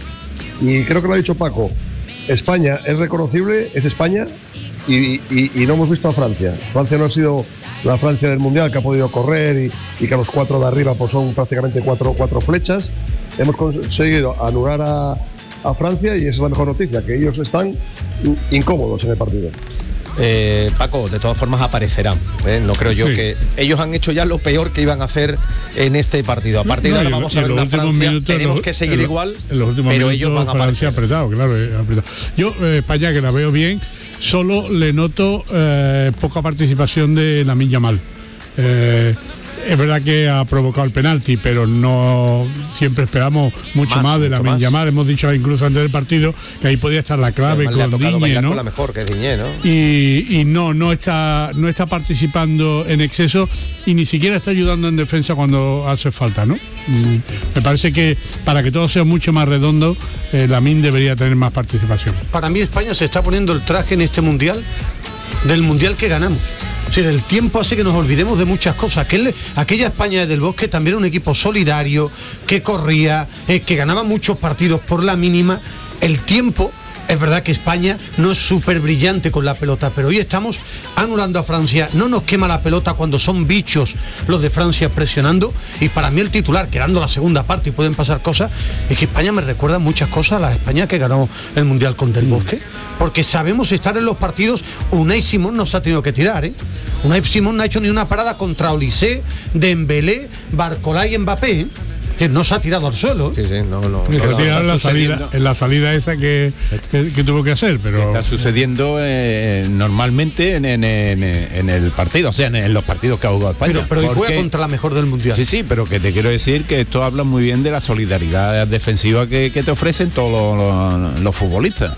[SPEAKER 8] Y creo que lo ha dicho Paco. España es reconocible, es España, y, y, y no hemos visto a Francia. Francia no ha sido la Francia del Mundial, que ha podido correr y, y que a los cuatro de arriba pues son prácticamente cuatro, cuatro flechas. Hemos conseguido anular a, a Francia y esa es la mejor noticia, que ellos están incómodos en el partido.
[SPEAKER 2] Eh, Paco, de todas formas aparecerán, ¿eh? No creo yo
[SPEAKER 5] sí.
[SPEAKER 2] que ellos han hecho ya lo peor que iban a hacer en este partido. A partir no, de ahora vamos a ver una Francia, minutos, tenemos los, que seguir
[SPEAKER 5] en
[SPEAKER 2] igual,
[SPEAKER 5] en los últimos
[SPEAKER 2] pero
[SPEAKER 5] minutos,
[SPEAKER 2] ellos van a
[SPEAKER 5] Francia
[SPEAKER 2] aparecer.
[SPEAKER 5] apretado, claro, eh, apretado. Yo, eh, España, que la veo bien, solo le noto eh, poca participación de Lamine Yamal. Eh, es verdad que ha provocado el penalti, pero no siempre esperamos mucho más, más de Lamine Yamal. Hemos dicho incluso antes del partido que ahí podía estar la clave con Digne, ¿no?
[SPEAKER 2] La mejor, que es Digne, ¿no?
[SPEAKER 5] Y, y no, no está, no está participando en exceso y ni siquiera está ayudando en defensa cuando hace falta, ¿no? Me parece que para que todo sea mucho más redondo, eh, Lamine debería tener más participación.
[SPEAKER 6] Para mí España se está poniendo el traje en este mundial del mundial que ganamos. O sea, el tiempo hace que nos olvidemos de muchas cosas. Aquel, aquella España del Bosque también era un equipo solidario, que corría, eh, que ganaba muchos partidos por la mínima. El tiempo, es verdad que España no es súper brillante con la pelota, pero hoy estamos anulando a Francia. No nos quema la pelota cuando son bichos los de Francia presionando. Y para mí el titular, quedando la segunda parte y pueden pasar cosas, es que España me recuerda muchas cosas a la España que ganó el Mundial con Del Bosque. Porque sabemos estar en los partidos. Unai Simón nos ha tenido que tirar, ¿eh? Unai Simón no ha hecho ni una parada contra Olise, Dembélé, Barcola y Mbappé, ¿eh? Que no se ha tirado al suelo.
[SPEAKER 2] Sí, sí, no, no.
[SPEAKER 5] Se ha tirado en la
[SPEAKER 4] sucediendo.
[SPEAKER 5] salida, en la salida esa que, que, que tuvo que hacer, pero
[SPEAKER 4] está sucediendo eh, normalmente en, en, en, en el partido, o sea, en, en los partidos que ha jugado España.
[SPEAKER 6] Pero, pero hoy juega contra la mejor del mundial.
[SPEAKER 4] Sí, sí, pero que te quiero decir que esto habla muy bien de la solidaridad defensiva que, que te ofrecen todos los, los, los futbolistas.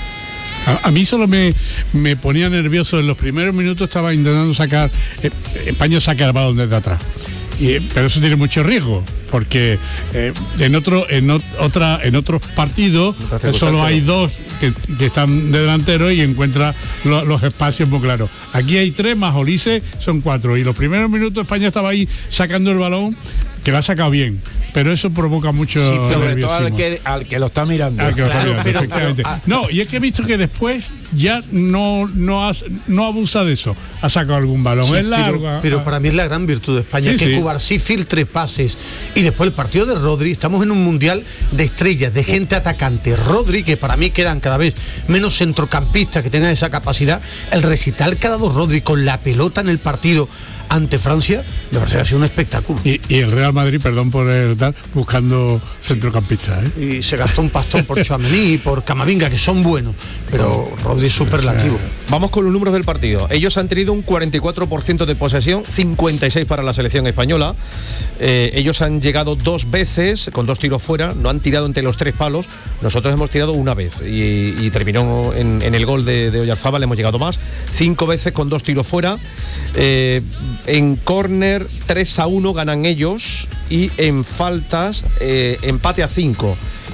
[SPEAKER 5] A, a mí solo me, me ponía nervioso. En los primeros minutos estaba intentando sacar, eh, España saca el balón desde atrás. Y, pero eso tiene mucho riesgo, porque eh, en otro en o, otra en otros partidos eh, solo hay dos que, que están de delantero y encuentra lo, los espacios muy claros. Aquí hay tres más Olise, son cuatro, y los primeros minutos España estaba ahí sacando el balón, que lo ha sacado bien, pero eso provoca mucho
[SPEAKER 4] sí, sobre todo al que, al que lo está mirando.
[SPEAKER 5] Al que lo está
[SPEAKER 6] Claro,
[SPEAKER 5] mirando,
[SPEAKER 6] pero-
[SPEAKER 5] efectivamente.
[SPEAKER 6] pero, ah,
[SPEAKER 5] No, y es que he visto que después ya no no, has- no abusa de eso, ha sacado algún balón,
[SPEAKER 6] Sí,
[SPEAKER 5] es largo.
[SPEAKER 6] pero, pero
[SPEAKER 5] ah,
[SPEAKER 6] para mí es la gran virtud de España,
[SPEAKER 5] Sí,
[SPEAKER 6] que
[SPEAKER 5] sí.
[SPEAKER 6] Cubarsí filtre pases. Y después el partido de Rodri, estamos en un mundial de estrellas, de gente atacante. Rodri, que para mí quedan cada vez menos centrocampistas que tengan esa capacidad. El recital que ha dado Rodri con la pelota en el partido ante Francia, de verdad ha sido un espectáculo.
[SPEAKER 5] Y, y el Real Madrid, perdón por el tal, buscando centrocampistas, ¿eh?
[SPEAKER 6] Y se gastó un pastón por Tchouaméni y por Camavinga, que son buenos, pero Rodri es superlativo.
[SPEAKER 2] Vamos con los números del partido. Ellos han tenido un cuarenta y cuatro por ciento de posesión, cincuenta y seis para la selección española. Eh, ellos han llegado dos veces con dos tiros fuera, no han tirado entre los tres palos. Nosotros hemos tirado una vez y, y terminó en, en el gol de, de Oyarzábal, hemos llegado más. Cinco veces con dos tiros fuera. Eh, en córner tres a uno ganan ellos y en faltas eh, empate a cinco.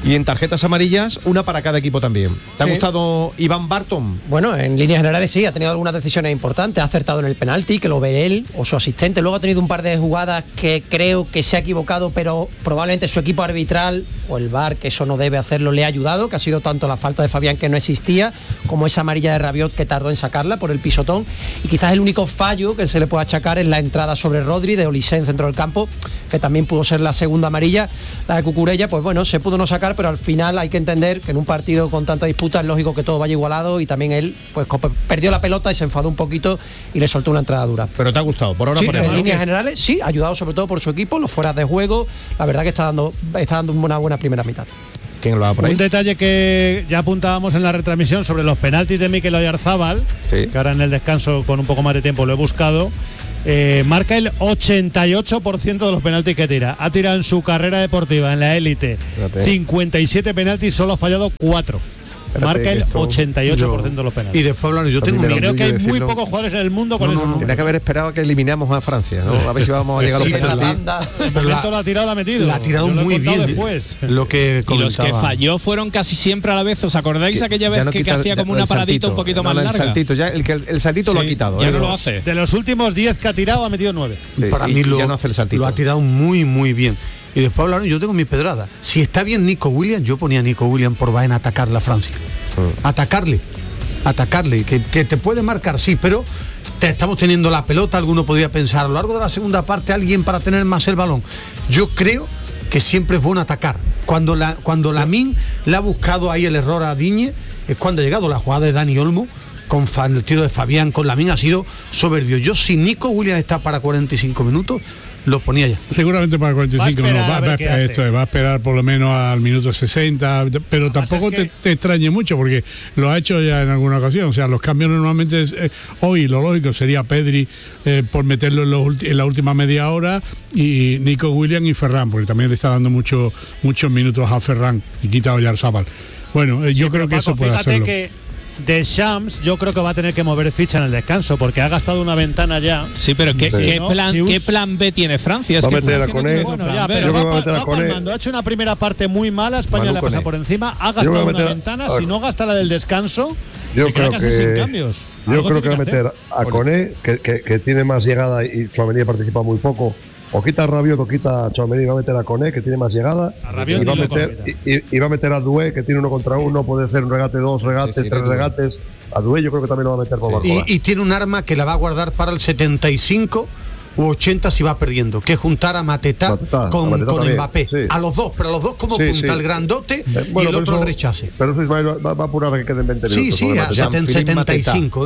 [SPEAKER 2] Y en tarjetas amarillas, una para cada equipo también. ¿Te ha
[SPEAKER 7] Sí.
[SPEAKER 2] gustado Iván Barton?
[SPEAKER 7] Bueno, en líneas generales sí, ha tenido algunas decisiones importantes, ha acertado en el penalti, que lo ve él o su asistente, luego ha tenido un par de jugadas que creo que se ha equivocado, pero probablemente su equipo arbitral o el V A R, que eso no debe hacerlo, le ha ayudado, que ha sido tanto la falta de Fabián, que no existía, como esa amarilla de Rabiot, que tardó en sacarla por el pisotón, y quizás el único fallo que se le puede achacar es la entrada sobre Rodri de Olise en centro del campo, que también pudo ser la segunda amarilla. La de Cucurella, pues bueno, se pudo no sacar, pero al final hay que entender que en un partido con tanta disputa es lógico que todo vaya igualado, y también él pues perdió la pelota y se enfadó un poquito y le soltó una entrada dura.
[SPEAKER 2] Pero te ha gustado, por ahora
[SPEAKER 7] Sí,
[SPEAKER 2] por
[SPEAKER 7] en
[SPEAKER 2] ahora.
[SPEAKER 7] líneas generales sí, ayudado sobre todo por su equipo, los fueras de juego, la verdad que está dando, está dando una buena primera mitad.
[SPEAKER 2] ¿Quién lo va por ahí?
[SPEAKER 3] Un detalle que ya apuntábamos en la retransmisión sobre los penaltis de Mikel Oyarzabal,
[SPEAKER 2] Sí.
[SPEAKER 3] que ahora en el descanso con un poco más de tiempo lo he buscado. Eh, marca el ochenta y ocho por ciento de los penaltis que tira. Ha tirado en su carrera deportiva en la élite
[SPEAKER 2] Fíjate.
[SPEAKER 3] cincuenta y siete penaltis, solo ha fallado cuatro. Marca
[SPEAKER 2] que
[SPEAKER 3] el
[SPEAKER 2] esto-
[SPEAKER 3] ochenta y ocho por ciento de los penaltis.
[SPEAKER 6] Y después hablar, yo tengo
[SPEAKER 2] También
[SPEAKER 6] mi
[SPEAKER 2] me lo
[SPEAKER 3] Creo que hay
[SPEAKER 2] orgullo
[SPEAKER 3] muy
[SPEAKER 2] decirlo.
[SPEAKER 3] pocos jugadores en el mundo con
[SPEAKER 6] No,
[SPEAKER 3] esos
[SPEAKER 6] no, no.
[SPEAKER 3] números.
[SPEAKER 2] Tenía que haber esperado a que eliminamos a Francia, ¿no? A ver si vamos a llegar a
[SPEAKER 6] Sí,
[SPEAKER 2] los
[SPEAKER 6] pero
[SPEAKER 2] penaltis.
[SPEAKER 6] la-
[SPEAKER 3] El
[SPEAKER 6] Pero
[SPEAKER 3] momento
[SPEAKER 6] la-
[SPEAKER 3] lo ha tirado, la ha metido.
[SPEAKER 6] La ha tirado
[SPEAKER 3] Yo lo he
[SPEAKER 6] muy
[SPEAKER 3] contado
[SPEAKER 6] bien.
[SPEAKER 3] después.
[SPEAKER 6] Lo que
[SPEAKER 9] Y los que
[SPEAKER 6] comentaba.
[SPEAKER 9] falló fueron casi siempre a la vez. ¿Os acordáis
[SPEAKER 2] Que
[SPEAKER 9] aquella
[SPEAKER 2] ya
[SPEAKER 9] vez
[SPEAKER 2] no
[SPEAKER 9] que, que
[SPEAKER 2] quita-
[SPEAKER 9] hacía
[SPEAKER 2] ya-
[SPEAKER 9] como una
[SPEAKER 2] el
[SPEAKER 9] paradita
[SPEAKER 2] saltito,
[SPEAKER 9] un poquito
[SPEAKER 2] no,
[SPEAKER 9] más
[SPEAKER 2] no, el
[SPEAKER 9] larga?
[SPEAKER 2] saltito, ya, el, que el, el saltito lo ha
[SPEAKER 9] Sí,
[SPEAKER 2] quitado.
[SPEAKER 9] ya
[SPEAKER 2] ¿eh?
[SPEAKER 9] no lo
[SPEAKER 2] Los-
[SPEAKER 9] hace.
[SPEAKER 3] De los últimos diez que ha tirado, ha metido nueve.
[SPEAKER 2] Sí,
[SPEAKER 6] Para
[SPEAKER 2] y-
[SPEAKER 6] mí
[SPEAKER 2] y
[SPEAKER 6] lo,
[SPEAKER 2] ya no hace el saltito.
[SPEAKER 6] lo ha tirado muy, muy bien. Y después hablaron, yo tengo mi pedrada. Si está bien Nico Williams, yo ponía a Nico Williams por Baena a atacar a Francia.
[SPEAKER 2] Mm.
[SPEAKER 6] Atacarle. Atacarle. Que, que te puede marcar, sí, pero te estamos teniendo la pelota. Alguno podría pensar a lo largo de la segunda parte alguien para tener más el balón. Yo creo que siempre es bueno atacar. Cuando la cuando Lamine le ha buscado ahí el error a Digne, es cuando ha llegado la jugada de Dani Olmo con Fa- el tiro de Fabián con Lamine, ha sido soberbio. Yo, si Nico Williams está para cuarenta y cinco minutos, lo ponía ya.
[SPEAKER 5] Seguramente para cuarenta y cinco
[SPEAKER 3] Va a
[SPEAKER 5] no,
[SPEAKER 3] esperar
[SPEAKER 5] va,
[SPEAKER 3] a ver
[SPEAKER 5] va a
[SPEAKER 3] qué
[SPEAKER 5] esperar
[SPEAKER 3] hace.
[SPEAKER 5] esto es, va a esperar por lo menos al minuto sesenta, pero
[SPEAKER 3] pasa
[SPEAKER 5] tampoco
[SPEAKER 3] es que-
[SPEAKER 5] te, te extrañe mucho porque lo ha hecho ya en alguna ocasión. O sea, los cambios normalmente es, eh, hoy lo lógico sería Pedri eh, por meterlo en, los ulti- en la última media hora, y Nico Williams y Ferran, porque también le está dando mucho, muchos minutos a Ferran y quita a Oyarzabal. Bueno, eh, yo
[SPEAKER 3] Sí,
[SPEAKER 5] creo
[SPEAKER 3] pero,
[SPEAKER 5] que
[SPEAKER 3] Paco,
[SPEAKER 5] eso puede
[SPEAKER 3] fíjate
[SPEAKER 5] hacerlo.
[SPEAKER 3] que Deschamps yo creo que va a tener que mover ficha en el descanso, porque ha gastado una ventana ya.
[SPEAKER 9] Sí, pero ¿qué,
[SPEAKER 8] Sí.
[SPEAKER 9] ¿qué,
[SPEAKER 3] ¿no?
[SPEAKER 9] plan,
[SPEAKER 3] Si us-
[SPEAKER 9] ¿qué plan B tiene Francia? Es
[SPEAKER 8] Va a
[SPEAKER 9] que
[SPEAKER 8] meter a
[SPEAKER 9] Francia no
[SPEAKER 8] Koné.
[SPEAKER 9] tiene
[SPEAKER 3] Bueno,
[SPEAKER 9] plan
[SPEAKER 3] ya,
[SPEAKER 9] B.
[SPEAKER 3] pero
[SPEAKER 8] Yo
[SPEAKER 3] va,
[SPEAKER 8] creo que va a
[SPEAKER 3] pa-
[SPEAKER 8] meter a
[SPEAKER 3] va
[SPEAKER 8] Koné.
[SPEAKER 3] palmando. Ha hecho una primera parte muy mala, España
[SPEAKER 2] Manu
[SPEAKER 3] le ha pasado
[SPEAKER 2] Koné.
[SPEAKER 3] por encima, ha
[SPEAKER 8] Yo creo
[SPEAKER 3] gastado
[SPEAKER 8] que va a
[SPEAKER 3] una
[SPEAKER 8] meter a-
[SPEAKER 3] ventana,
[SPEAKER 8] a-
[SPEAKER 3] si no gasta la del descanso,
[SPEAKER 8] Yo
[SPEAKER 3] se queda
[SPEAKER 8] creo
[SPEAKER 3] casi
[SPEAKER 8] que
[SPEAKER 3] sin cambios.
[SPEAKER 8] yo
[SPEAKER 3] Algo
[SPEAKER 8] creo que va a
[SPEAKER 3] tiene
[SPEAKER 8] meter
[SPEAKER 3] hacer.
[SPEAKER 8] a Koné, que, que, que tiene más llegada y Tchouaméni participa muy poco. O quita a Rabiot o quita a Tchouaméni, va a meter a Koné, que tiene más llegada.
[SPEAKER 3] A Rabiot
[SPEAKER 8] y, va a
[SPEAKER 3] ni loco
[SPEAKER 8] meter,
[SPEAKER 3] lo
[SPEAKER 8] y, y- y va a meter a Doué, que tiene uno contra uno, puede hacer un regate, dos regates,
[SPEAKER 2] Sí, sí,
[SPEAKER 8] tres
[SPEAKER 2] Doué.
[SPEAKER 8] regates. A Doué yo creo que también lo va a meter por Barcola.
[SPEAKER 6] Y, y tiene un arma que la va a guardar para el setenta y cinco u ochenta si va perdiendo, que es juntar a Mateta,
[SPEAKER 8] Mateta,
[SPEAKER 6] con,
[SPEAKER 8] a Mateta
[SPEAKER 6] con
[SPEAKER 8] también,
[SPEAKER 6] Mbappé.
[SPEAKER 8] sí.
[SPEAKER 6] A los dos, pero a los dos como
[SPEAKER 8] Sí,
[SPEAKER 6] punta,
[SPEAKER 8] sí.
[SPEAKER 6] el grandote
[SPEAKER 8] Eh,
[SPEAKER 6] y
[SPEAKER 8] bueno,
[SPEAKER 6] el
[SPEAKER 8] pero
[SPEAKER 6] otro
[SPEAKER 8] eso-
[SPEAKER 6] el rechace.
[SPEAKER 8] Pero eso Ismael va, va a apurar a que queden veinte
[SPEAKER 6] Sí,
[SPEAKER 8] minutos.
[SPEAKER 6] sí,
[SPEAKER 8] sobre
[SPEAKER 6] a
[SPEAKER 8] Mateta.
[SPEAKER 2] Jean-Philippe
[SPEAKER 6] setenta y cinco. ¿eh?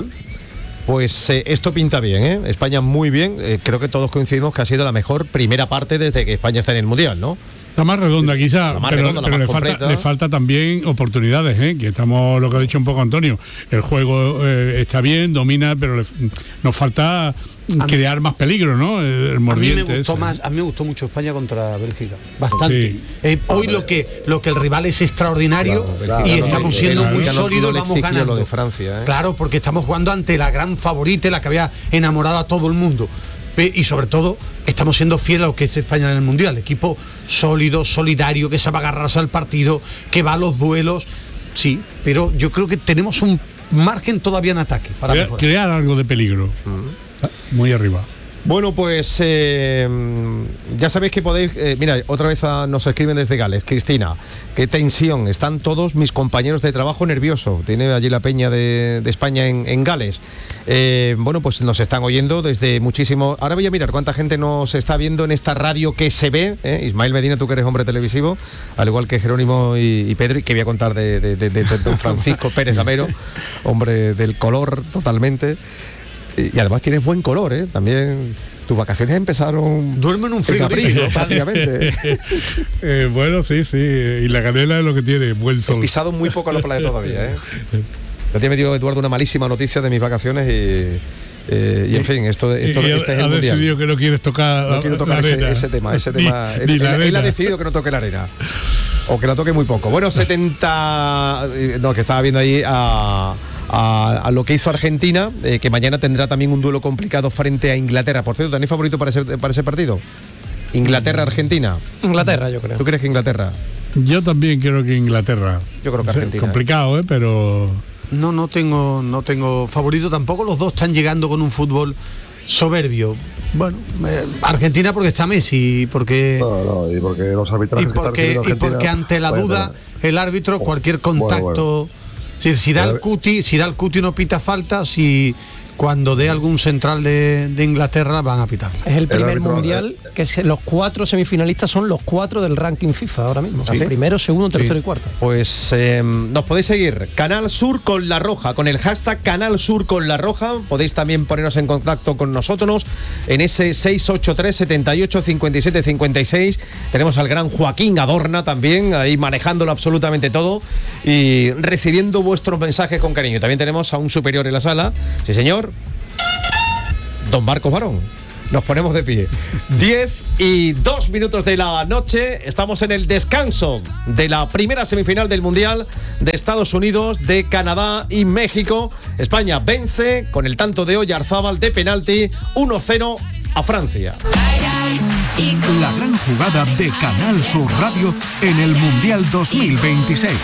[SPEAKER 2] Pues eh, esto pinta bien, ¿eh? España muy bien. Eh, creo que todos coincidimos que ha sido la mejor primera parte desde que España está en el Mundial, ¿no?
[SPEAKER 5] La más redonda quizá,
[SPEAKER 2] La más
[SPEAKER 5] pero,
[SPEAKER 2] redonda, la
[SPEAKER 5] pero
[SPEAKER 2] más
[SPEAKER 5] le, falta,
[SPEAKER 2] completa.
[SPEAKER 5] le falta también oportunidades, ¿eh? Que estamos, lo que ha dicho un poco Antonio, el juego eh, está bien, domina, pero le- nos falta crear más peligro, ¿no? El, el
[SPEAKER 6] A mí
[SPEAKER 5] mordiente
[SPEAKER 6] me gustó
[SPEAKER 5] ese.
[SPEAKER 6] más, a mí me gustó mucho España contra Bélgica, bastante.
[SPEAKER 5] Sí.
[SPEAKER 6] Eh, hoy lo que lo que el rival es extraordinario
[SPEAKER 8] Claro,
[SPEAKER 6] y
[SPEAKER 8] claro,
[SPEAKER 6] estamos
[SPEAKER 8] no,
[SPEAKER 6] siendo
[SPEAKER 2] el
[SPEAKER 6] muy
[SPEAKER 2] Bélgica no-
[SPEAKER 6] sólidos
[SPEAKER 2] no
[SPEAKER 6] y
[SPEAKER 2] le
[SPEAKER 6] vamos
[SPEAKER 2] exigió
[SPEAKER 6] ganando.
[SPEAKER 2] lo de Francia, ¿eh?
[SPEAKER 6] Claro, porque estamos jugando ante la gran favorita, la que había enamorado a todo el mundo. Pe- Y sobre todo, estamos siendo fieles a lo que es España en el Mundial. Equipo sólido, solidario, que sabe agarrarse al partido, que va a los duelos. Sí, pero yo creo que tenemos un margen todavía en ataque para
[SPEAKER 5] Crea-
[SPEAKER 6] mejorar.
[SPEAKER 5] crear algo de peligro. Muy arriba.
[SPEAKER 2] Bueno, pues eh, ya sabéis que podéis... eh, mira, otra vez a- nos escriben desde Gales. Cristina, qué tensión. Están todos mis compañeros de trabajo nerviosos. Tiene allí la peña de, de España en, en Gales. Eh, bueno, pues nos están oyendo desde muchísimo... Ahora voy a mirar cuánta gente nos está viendo en esta radio que se ve. ¿eh? Ismael Medina, tú que eres hombre televisivo, al igual que Jerónimo y, y Pedro, y que voy a contar de, de, de, de- de don Francisco Pérez Damero, hombre del color totalmente. Y además tienes buen color, ¿eh? También tus vacaciones empezaron...
[SPEAKER 6] Duerme en un
[SPEAKER 2] en
[SPEAKER 6] frigorífico.
[SPEAKER 2] abril, prácticamente.
[SPEAKER 5] Eh, bueno, sí, sí. Y la canela es lo que tiene, buen
[SPEAKER 2] He
[SPEAKER 5] sol.
[SPEAKER 2] pisado muy poco a la playa todavía, ¿eh? Yo te me dio Eduardo una malísima noticia de mis vacaciones y... eh, y en fin, esto, esto
[SPEAKER 5] Y
[SPEAKER 2] este es
[SPEAKER 5] ha
[SPEAKER 2] el mundial.
[SPEAKER 5] decidido que no quieres tocar,
[SPEAKER 2] No quiero tocar
[SPEAKER 5] la
[SPEAKER 2] ese,
[SPEAKER 5] arena.
[SPEAKER 2] ese tema, ese
[SPEAKER 5] Ni-
[SPEAKER 2] tema.
[SPEAKER 5] ni
[SPEAKER 2] él,
[SPEAKER 5] la
[SPEAKER 2] él- él
[SPEAKER 5] arena.
[SPEAKER 2] ha decidido que no toque la arena. O que la toque muy poco. Bueno, setenta. eh, No, que estaba viendo ahí a, a, a lo que hizo Argentina, eh, que mañana tendrá también un duelo complicado frente a Inglaterra. Por cierto, ¿tenéis favorito para ese, para ese partido? Inglaterra-Argentina.
[SPEAKER 7] Inglaterra, yo creo.
[SPEAKER 2] ¿Tú crees que Inglaterra?
[SPEAKER 5] Yo también creo que Inglaterra.
[SPEAKER 2] Yo creo que Argentina.
[SPEAKER 5] Complicado, ¿eh? Pero...
[SPEAKER 6] No, no tengo, no tengo favorito tampoco. Los dos están llegando con un fútbol soberbio. Bueno, eh, Argentina porque está Messi, porque
[SPEAKER 8] no, no, y porque los arbitrajes
[SPEAKER 6] y porque,
[SPEAKER 8] que
[SPEAKER 6] y porque ante la
[SPEAKER 8] bueno,
[SPEAKER 6] duda
[SPEAKER 8] bueno.
[SPEAKER 6] el árbitro cualquier contacto,
[SPEAKER 8] bueno, bueno.
[SPEAKER 6] Si, si da el cuti, si da el cuti no pita falta, si cuando dé algún central de, de Inglaterra van a pitar.
[SPEAKER 7] Es el primer
[SPEAKER 8] el árbitro,
[SPEAKER 7] mundial
[SPEAKER 8] eh,
[SPEAKER 7] que es, los cuatro semifinalistas son los cuatro del ranking FIFA ahora mismo.
[SPEAKER 2] ¿Ah, sí?
[SPEAKER 7] Primero, segundo, tercero
[SPEAKER 2] Sí.
[SPEAKER 7] y cuarto.
[SPEAKER 2] Pues eh, nos podéis seguir Canal Sur con La Roja, con el hashtag Canal Sur con La Roja. Podéis también poneros en contacto con nosotros en ese seis ocho tres, setenta y ocho, cincuenta y siete, cincuenta y seis. Tenemos al gran Joaquín Adorna también, ahí manejándolo absolutamente todo y recibiendo vuestros mensajes con cariño. También tenemos a un superior en la sala, sí señor, don Marcos Barón. Nos ponemos de pie. diez y dos minutos de la noche. Estamos en el descanso de la primera semifinal del Mundial de Estados Unidos, de Canadá y México. España vence con el tanto de Oyarzábal de penalti uno cero a Francia.
[SPEAKER 10] La gran jugada de Canal Sur Radio en el Mundial dos mil veintiséis.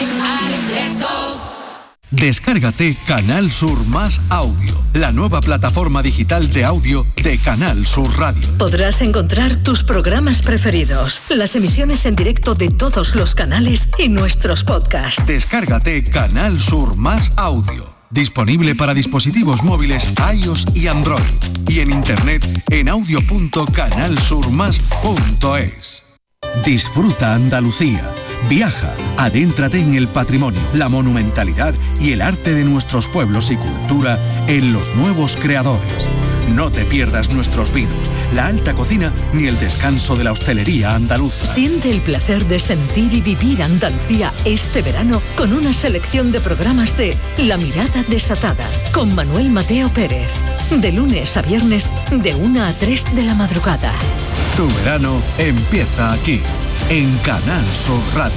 [SPEAKER 10] Descárgate Canal Sur Más Audio, la nueva plataforma digital de audio de Canal Sur Radio.
[SPEAKER 11] Podrás encontrar tus programas preferidos, las emisiones en directo de todos los canales y nuestros podcasts.
[SPEAKER 10] Descárgate Canal Sur Más Audio, disponible para dispositivos móviles iOS y Android, y en internet en audio punto canal sur más punto es. Disfruta Andalucía. Viaja, adéntrate en el patrimonio, la monumentalidad y el arte de nuestros pueblos y cultura en Los Nuevos Creadores. No te pierdas nuestros vinos, la alta cocina ni el descanso de la hostelería andaluza.
[SPEAKER 11] Siente el placer de sentir y vivir Andalucía este verano con una selección de programas de La Mirada Desatada con Manuel Mateo Pérez. De lunes a viernes de una a tres de la madrugada.
[SPEAKER 10] Tu verano empieza aquí, en Canal Sur Radio.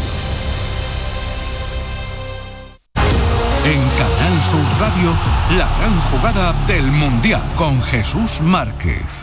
[SPEAKER 10] En Canal Sur Radio, la gran jugada del Mundial con Jesús Márquez.